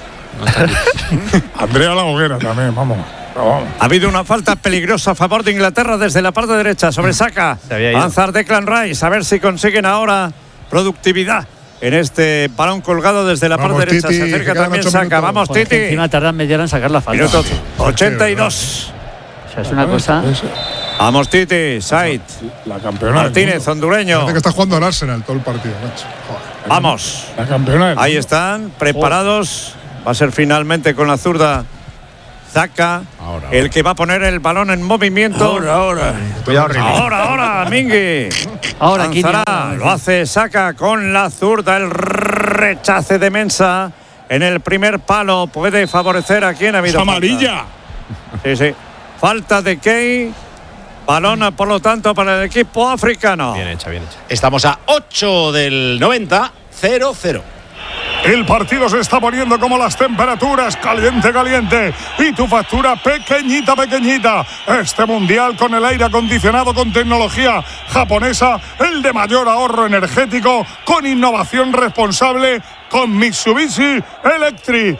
S11: Andrea la hoguera también, vamos. Pero vamos.
S10: Ha habido una falta peligrosa a favor de Inglaterra desde la parte derecha sobre Saka.
S5: Se había ido.
S10: Avanzar Declan Rice, a ver si consiguen ahora productividad en este balón colgado desde la
S12: Vamos,
S10: parte derecha.
S12: Titi,
S10: Se
S12: que
S10: acerca
S12: quedan
S10: también
S12: 8
S10: Saka.
S12: minutos.
S10: Vamos,
S4: Joder, que
S10: Titi.
S4: encima tardan media hora en sacar la falta.
S10: Minuto
S4: O
S10: 82.
S4: sea, es una cosa.
S10: Vamos, Titi. Said.
S11: La campeona. del
S10: Martínez,
S11: mundo.
S10: hondureño.
S12: Parece que está jugando al Arsenal todo el partido, macho.
S10: Vamos.
S11: La campeona. del
S10: Ahí
S11: mundo.
S10: están, preparados. Va a ser finalmente con la zurda Saka,
S2: Ahora.
S10: el que va a poner el balón en movimiento.
S5: Cuidado, Rini.
S10: Ahora, Mingui.
S4: Ahora, Kini,
S10: Lanzará,
S4: ahora.
S10: lo hace Saka con la zurda, el rechace de Mensa en el primer palo. Puede favorecer a quien ha habido.
S11: Es amarilla.
S10: falta. Sí. Falta de Key. Balón, por lo tanto, para el equipo africano.
S5: Bien hecha, bien hecha.
S2: Estamos a 8 del 90, 0-0.
S11: El partido se está poniendo como las temperaturas, caliente, caliente. Y tu factura pequeñita, pequeñita. Este mundial con el aire acondicionado con tecnología japonesa, el de mayor ahorro energético, con innovación responsable, con Mitsubishi Electric.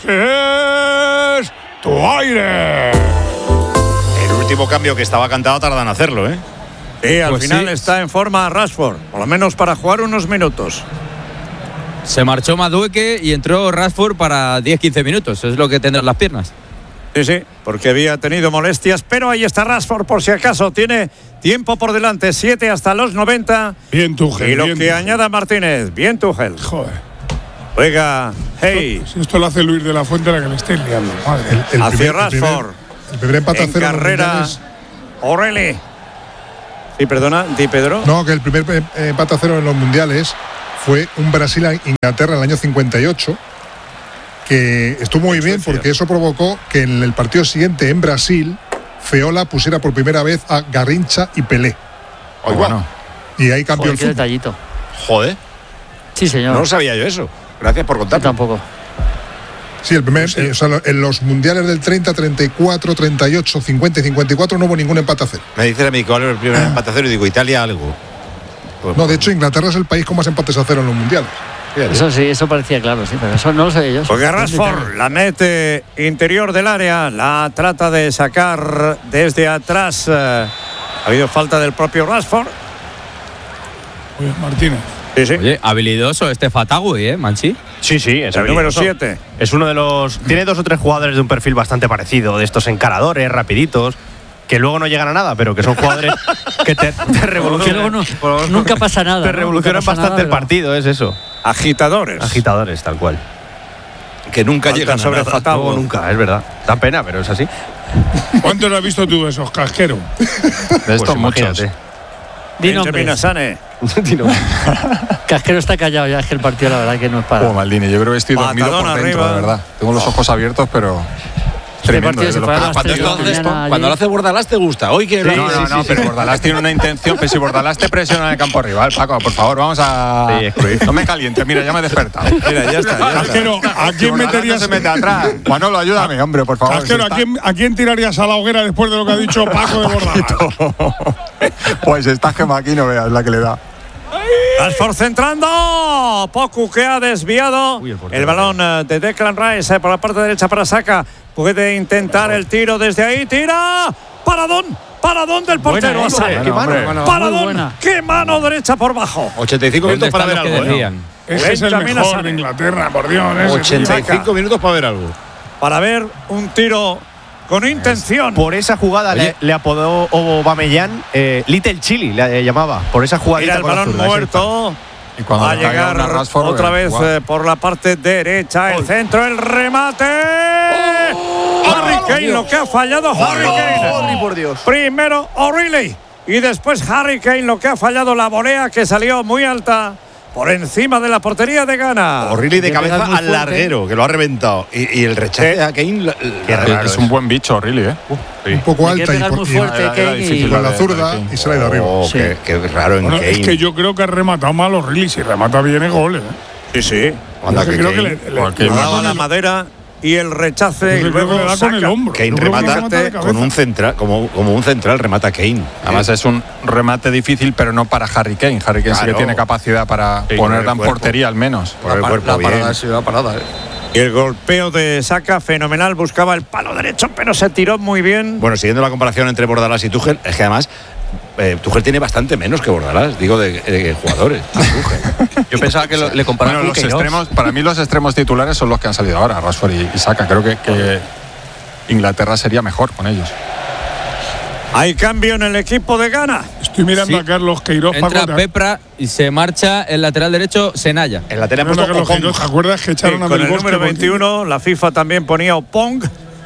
S11: Porque es tu aire.
S2: El último cambio que estaba cantado tardan en hacerlo, ¿eh?
S10: Sí, al
S1: Pues
S10: final
S1: sí.
S10: está en forma Rashford, por lo menos para jugar unos minutos.
S8: Se marchó Madueke y entró Rashford para 10-15 minutos. Es lo que tendrán las piernas.
S10: Sí, porque había tenido molestias, pero ahí está Rashford por si acaso. Tiene tiempo por delante, 7 hasta los 90.
S11: Bien Tuchel.
S10: Y lo
S11: bien
S10: que
S11: Tuchel.
S10: añada Martínez, bien Tuchel.
S11: Joder.
S10: Juega, hey.
S11: Si esto lo hace Luis de la Fuente, la que me estáis liando. Madre.
S10: Hacia Rashford.
S12: El primer empate a
S10: En
S12: cero.
S10: carrera, O'Reilly. Sí, perdona, Di Pedro.
S12: No, que el primer empate a cero en los mundiales fue un Brasil-Inglaterra en el año 58, que estuvo muy bien porque eso provocó que en el partido siguiente en Brasil, Feola pusiera por primera vez a Garrincha y Pelé.
S2: Bueno.
S12: Y ahí cambió el
S4: Qué
S12: fútbol.
S4: detallito.
S2: Joder.
S4: Sí, señor.
S2: No lo sabía yo eso. Gracias por contarme.
S4: Tampoco.
S12: Sí, el primer, o sea, en los mundiales del 30, 34, 38, 50 y 54 no hubo ningún empate a cero.
S2: Me dice a mí cuál es el primer empate a cero y digo Italia algo.
S12: No, de hecho Inglaterra es el país con más empates a cero en los mundiales.
S4: Eso sí, eso parecía claro, sí, pero eso no lo sabía yo.
S10: Porque Rashford la mete interior del área, la trata de sacar desde atrás. Ha habido falta del propio Rashford.
S11: Oye, Martínez.
S10: Sí, sí.
S8: Oye, habilidoso este Fatagui, Manchi.
S5: Sí, es
S10: El número
S5: habilidoso.
S10: 7.
S5: Es uno de los. Tiene 2 o 3 jugadores de un perfil bastante parecido, de estos encaradores, rapiditos, que luego no llegan a nada, pero que son jugadores que te revolucionan.
S4: Nunca pasa nada.
S5: Te revolucionan bastante el
S4: partido.
S5: partido, es eso.
S10: Agitadores.
S5: Agitadores, tal cual.
S2: Que nunca
S10: Falta
S2: llegan
S10: sobre
S2: a nada.
S10: Fatagui.
S5: No, nunca, es verdad. Da pena, pero es así.
S11: ¿Cuántos has visto tú de esos casqueros?
S3: De estos muchos.
S5: imagínate.
S4: Di
S10: Benjamin
S4: nombres.
S10: Asane.
S4: Casquero está callado ya, es que el partido la verdad que no es para.
S3: Oh, Maldini, yo creo que estoy dormido
S10: Patadón
S3: por dentro,
S10: arriba.
S3: de verdad. Tengo los ojos abiertos, pero tremendo.
S4: partido
S3: de
S4: se
S3: los-
S4: fue a las
S2: Cuando,
S4: 3 de la mañana
S2: cuando lo hace Bordalás te gusta. Hoy que
S3: No, pero Bordalás tiene una intención. Pero si Bordalás te presiona en el campo rival, Paco, por favor, vamos a.
S5: Sí, es Cruyff.
S3: No me calientes, mira, ya me he despertado.
S10: Mira, ya está.
S11: Casquero, ¿a quién
S3: Bordalás
S11: meterías?
S3: se mete atrás. Manolo, ayúdame, hombre, por favor.
S11: Casquero,
S3: si está-
S11: ¿a quién tirarías a la hoguera después de lo que ha dicho Paco de Bordalás?
S3: Pues está Gema aquí, no veas la que le da.
S10: Rashford centrando. Poku que ha desviado el balón de Declan Rice por la parte derecha para Saka. Puede intentar el tiro desde ahí. Tira. Paradón del portero.
S4: Buena,
S10: Asane.
S3: Qué mano,
S4: Muy
S10: Paradón.
S4: buena.
S10: Qué mano derecha por bajo.
S2: 85 minutos para ver algo.
S11: Ese es el
S10: Benjamin
S11: mejor
S10: Asane.
S11: de Inglaterra, por Dios. ese tío.
S2: 85 minutos para ver algo.
S10: Para ver un tiro con intención.
S5: Por esa jugada le apodó Aubameyang Little Chili, le llamaba. Por esa jugada.
S10: Mira el balón muerto.
S3: Y cuando
S10: Va a
S3: le caiga
S10: llegar
S3: una Rashford,
S10: otra vez
S3: igual.
S10: por la parte derecha. El centro, el remate. Harry Kane, lo que ha fallado Harry Kane.
S5: por Dios.
S10: Primero O'Reilly y después Harry Kane, lo que ha fallado la volea que salió muy alta por encima de la portería de Ghana.
S2: O'Reilly de
S4: Hay que
S2: cabeza
S4: pegar muy
S2: al
S4: fuerte.
S2: larguero, que lo ha reventado. Y el rechace a Kane.
S3: Es un buen bicho, really, ¿eh?
S12: Un poco
S4: Hay que
S12: alta
S4: pegar muy fuerte,
S3: era
S4: Kane,
S3: difícil
S4: y-
S12: con la
S3: de
S12: zurda
S3: Kane.
S12: y se la ha ido arriba.
S2: Oh,
S4: Sí.
S2: qué raro en
S11: Bueno,
S2: Kane.
S11: es que yo creo que ha rematado mal O'Reilly. Si remata bien es gol, ¿eh?
S10: Sí, sí.
S2: Anda,
S11: Yo
S2: que
S11: creo que
S2: Kane-
S3: Porque
S10: Le
S3: no-
S10: daba la madera y el rechace. Y
S11: Yo creo que
S10: luego
S11: le da con el
S10: saca.
S11: hombro.
S2: Kane
S11: Yo creo que
S2: remata
S11: remata de cabeza.
S2: con un central, como un central remata Kane.
S3: Además es un remate difícil, pero no para Harry Kane. Harry Kane sí que
S2: Claro.
S3: tiene capacidad para
S2: Sí,
S3: ponerla
S2: con
S3: en
S2: el cuerpo.
S3: portería al menos.
S2: Por el cuerpo bien.
S10: Y el golpeo de Saka, fenomenal. Buscaba el palo derecho, pero se tiró muy bien.
S2: Bueno, siguiendo la comparación entre Bordalás y Tuchel, es que además Tuchel tiene bastante menos que Bordalás, digo, de jugadores.
S5: Yo pensaba que le comparaban
S3: Bueno,
S5: con
S3: los
S5: Queiroz.
S3: extremos, para mí los extremos titulares son los que han salido ahora, Rashford y Saka. Creo que Inglaterra sería mejor con ellos.
S10: Hay cambio en el equipo de Ghana.
S11: Estoy mirando
S8: Sí.
S11: a Carlos Queiroz.
S8: Entra
S11: Paco,
S8: Pepra y se marcha el lateral derecho Senaya.
S2: En la tele ha
S11: mirando a
S2: puesto
S11: Carlos Queiroz. ¿Te
S2: Opong.
S11: acuerdas que echaron a
S10: Con
S11: Del
S10: el
S11: Bosque?
S10: número
S11: porque-
S10: 21, la FIFA también ponía Opong.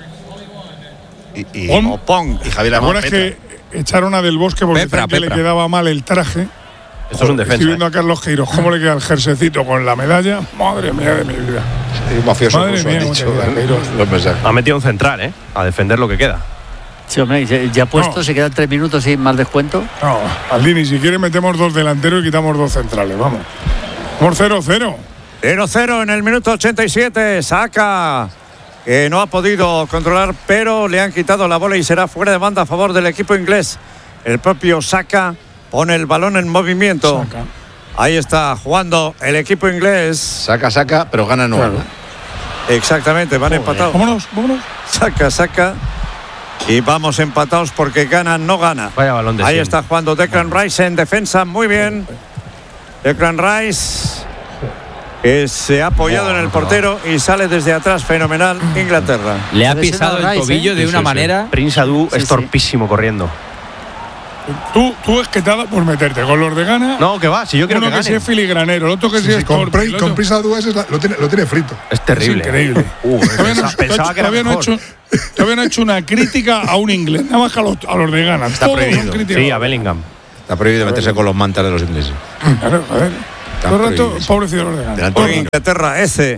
S2: Y
S10: Opong.
S2: y Javier
S11: ¿Te
S2: Lamont
S11: acuerdas
S2: Petra.
S11: que echaron a Del Bosque porque
S8: Pepra,
S11: decían que le
S8: Pepra.
S11: quedaba mal el traje?
S5: Esto es un defensa.
S11: Estoy viendo a Carlos Queiroz cómo le queda el jersecito con la medalla. Madre mía de mi vida.
S2: Un mafioso
S11: Madre
S2: ruso,
S11: mía,
S2: han
S11: cómo
S2: dicho.
S11: te queda, Queiroz.
S2: Los mensajes.
S5: Ha metido un central, a defender lo que queda.
S4: Sí, hombre, ya puesto,
S11: No.
S4: se quedan 3 minutos sin más descuento.
S11: No, Maldini, si quiere metemos 2 delanteros y quitamos 2 centrales. Vamos. Por 0-0.
S10: 0-0 en el minuto 87. Saka, que no ha podido controlar, pero le han quitado la bola y será fuera de banda a favor del equipo inglés. El propio Saka pone el balón en movimiento.
S11: Saka.
S10: Ahí está jugando el equipo inglés.
S2: Saca, pero gana no.
S11: Claro.
S10: Exactamente, van empatados.
S11: Vámonos.
S10: Saca. Y vamos empatados porque gana, no gana.
S5: Vaya balón de
S10: Ahí
S5: cien.
S10: está jugando Declan Rice en defensa, muy bien. Declan Rice. que se ha apoyado en el portero y sale desde atrás fenomenal Inglaterra.
S8: Le ha pisado el tobillo de una manera.
S5: Prince Adu es torpísimo corriendo.
S11: Tú es que te ha dado por meterte con los de Ghana.
S5: No, que va, si yo quiero
S11: uno
S5: que
S11: que sea filigranero, el otro que sea
S12: con Prince Adu lo tiene frito.
S5: Es terrible.
S11: Es increíble. Todavía no he hecho una crítica a un inglés, nada más que a los de Ghana.
S2: Está prohibido.
S5: Sí, a Bellingham.
S2: Está prohibido meterse con los mantas de los ingleses.
S11: Claro, joder. Todo el rato, pobrecito los de Ghana.
S10: Por Inglaterra, ese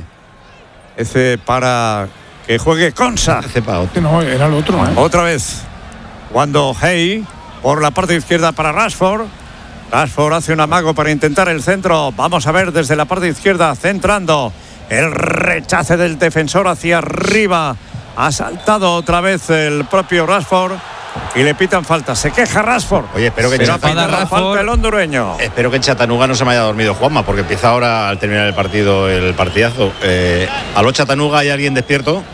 S10: para que juegue Konsa.
S11: No, era el otro.
S10: Otra vez. Cuando Hay por la parte izquierda para Rashford. Rashford hace un amago para intentar el centro. Vamos a ver desde la parte izquierda, centrando. El rechace del defensor hacia arriba. Ha saltado otra vez el propio Rashford y le pitan falta. Se queja Rashford.
S2: Oye, espero que
S10: falta el hondureño.
S2: Espero que en Chattanooga no se me haya dormido Juanma, porque empieza ahora al terminar el partidazo. ¿Aló Chattanooga? ¿Hay alguien despierto?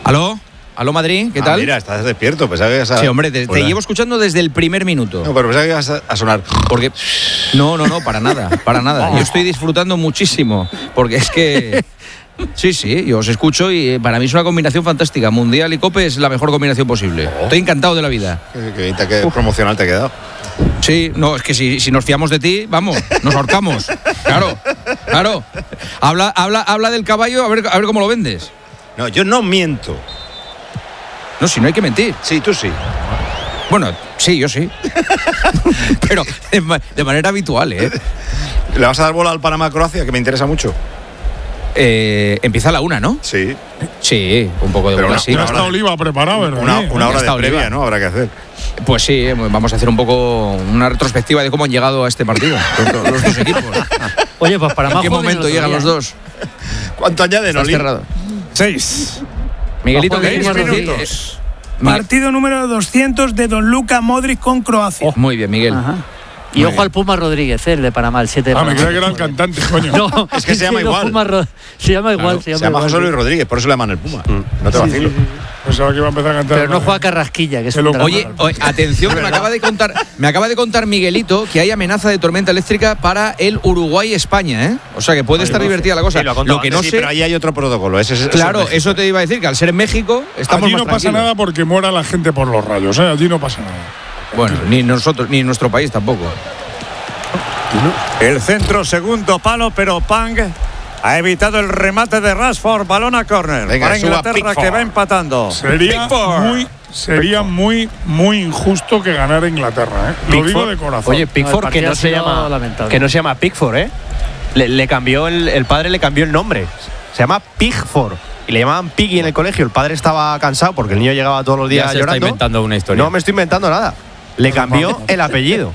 S8: ¿Aló Madrid? ¿Qué tal?
S2: Mira, estás despierto. Pensaba que ibas a...
S8: Sí, hombre, te llevo escuchando desde el primer minuto.
S2: No, pero pensaba que ibas a sonar.
S8: Porque no, para nada. Yo estoy disfrutando muchísimo, porque es que sí, yo os escucho y para mí es una combinación fantástica. Mundial y Cope es la mejor combinación posible. Estoy encantado de la vida.
S2: Qué promocional te ha quedado.
S8: Sí, no, es que si nos fiamos de ti, vamos, nos ahorcamos. Claro. Habla del caballo, a ver cómo lo vendes.
S2: No, yo no miento.
S8: No, si no hay que mentir.
S2: Sí, tú sí.
S8: Bueno, sí, yo sí. Pero de manera habitual, ¿eh?
S2: ¿Le vas a dar bola al Panamá-Croacia, que me interesa mucho?
S8: Empieza a la 1, ¿no?
S2: Sí.
S8: Sí, un poco de bola, sí.
S11: Ya está Oliva preparado, ¿verdad?
S2: Una hora de previa, ¿no? Habrá que hacer.
S8: Pues sí, vamos a hacer un poco una retrospectiva de cómo han llegado a este partido los dos equipos.
S4: Oye, pues para
S8: ¿En qué momento llegan los dos?
S2: ¿Cuánto añaden, Oliva?
S10: 6.
S8: Miguelito, ¿qué
S10: 6 minutos.
S17: Partido número 200 de Don Luka Modric con Croacia.
S8: Muy bien, Miguel.
S4: Ajá. Y ojo al Puma Rodríguez, el de Panamá, el 7 de Panamá.
S11: Me creía que era el cantante, coño.
S4: No,
S2: es que se llama igual.
S4: Se llama igual.
S2: Se llama José Luis Rodríguez, por eso le llaman el Puma. No te vacilo.
S11: Pensaba que iba a empezar a cantar.
S4: Pero no juega Carrasquilla, que es un
S8: Oye, atención, que me acaba de contar Miguelito que hay amenaza de tormenta eléctrica para el Uruguay-España, ¿eh? O sea que puede estar divertida la cosa. Lo que no sé.
S2: Pero ahí hay otro protocolo.
S8: Claro, eso te iba a decir, que al ser en México estamos
S11: allí
S8: más
S11: no pasa nada porque muera la gente por los rayos, ¿eh? Allí no pasa nada.
S8: Bueno, ni nosotros, ni en nuestro país tampoco.
S10: El centro, segundo palo, pero Pang ha evitado el remate de Rashford. Balón a córner para Inglaterra, que va empatando.
S11: Sería muy injusto que ganara Inglaterra, ¿eh? Lo digo de corazón.
S5: Oye, Pickford, que no se llama Pickford, ¿eh? Le cambió el padre le cambió el nombre. Se llama Pickford. Y le llamaban Piggy en el colegio. El padre estaba cansado porque el niño llegaba todos los días
S8: ya se
S5: llorando.
S8: está inventando una historia.
S5: No me estoy inventando nada. Le cambió el apellido.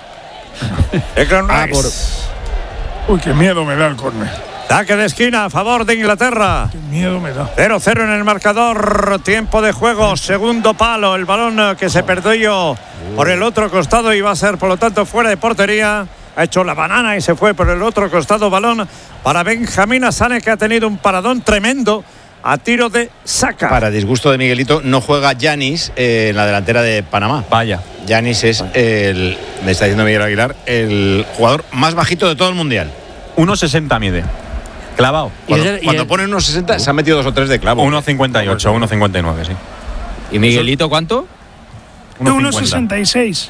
S11: Uy, qué miedo me da el córner.
S10: Saque de esquina a favor de Inglaterra.
S11: Qué miedo me da.
S10: 0-0 en el marcador. Tiempo de juego. Segundo palo. El balón que se perdió por el otro costado y va a ser, por lo tanto, fuera de portería. Ha hecho la banana y se fue por el otro costado. Balón para Benjamín Asane, que ha tenido un paradón tremendo a tiro de Saka.
S2: Para disgusto de Miguelito, no juega Yanis en la delantera de Panamá.
S13: Vaya.
S2: Yanis es me está diciendo Miguel Aguilar, el jugador más bajito de todo el mundial.
S13: 1,60 mide. Clavado.
S2: Cuando pone 1,60 se han metido 2 o 3 de clavo.
S13: 1,58, 1,59, sí.
S8: ¿Y Miguelito cuánto?
S17: 1,66.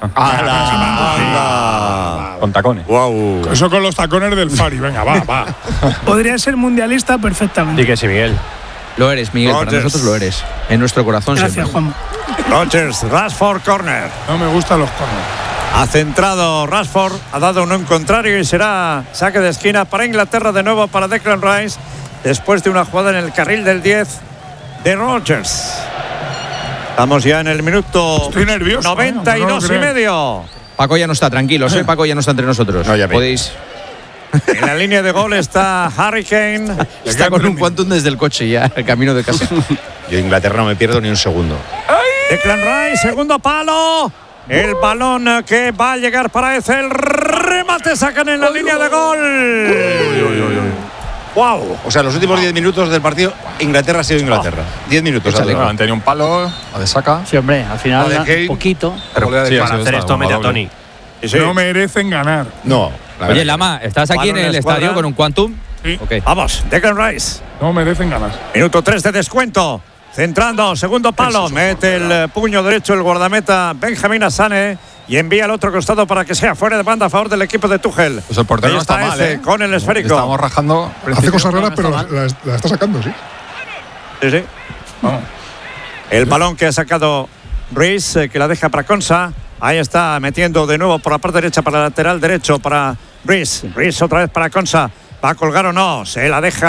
S13: Con tacones.
S2: Wow.
S11: Eso con los tacones del Fari. Venga, va.
S17: Podría ser mundialista perfectamente.
S5: Sí que sí, Miguel.
S8: Lo eres, Miguel.
S10: Rodgers.
S8: Para nosotros lo eres. En nuestro corazón.
S17: Gracias, Juan.
S10: Rodgers, Rashford, corner.
S11: No me gustan los corners.
S10: Ha centrado Rashford, ha dado un contrario y será saque de esquina para Inglaterra, de nuevo para Declan Rice, después de una jugada en el carril del 10 de Rodgers. Estamos ya en el minuto 92 y medio.
S8: Paco ya no está, tranquilos, Paco ya no está entre nosotros.
S2: No, ya
S8: podéis.
S10: En la línea de gol está Harry Kane.
S8: Está con un quantum desde el coche ya, el camino de casa.
S2: Yo Inglaterra no me pierdo ni un segundo.
S10: Declan Rice, segundo palo. El balón que va a llegar para ese. El remate, sacan en la línea de gol. Wow.
S2: O sea, los últimos 10 minutos del partido, Inglaterra ha sido Inglaterra. 10 minutos.
S3: Han tenido un palo, a de Saka.
S4: Sí, hombre, al final un poquito.
S5: Pero para hacer esto mete a Tony.
S11: No merecen ganar.
S2: No.
S8: Oye, Lama, ¿estás aquí en el estadio con un quantum? Ok.
S10: Vamos, Declan Rice.
S11: No merecen ganar.
S10: Minuto 3 de descuento. Centrando, segundo palo. Mete el puño derecho el guardameta Benjamín Asane y envía al otro costado para que sea fuera de banda a favor del equipo de Tuchel.
S3: Pues el portero
S10: Ahí
S3: no está mal,
S10: ese, con el esférico.
S3: Estamos rajando.
S12: Hace cosas raras, pero la está sacando, sí.
S10: Sí. El balón que ha sacado Ruiz, que la deja para Konsa. Ahí está, metiendo de nuevo por la parte derecha para el lateral derecho para Ruiz. Ruiz otra vez para Konsa. ¿Va a colgar o no? Se la deja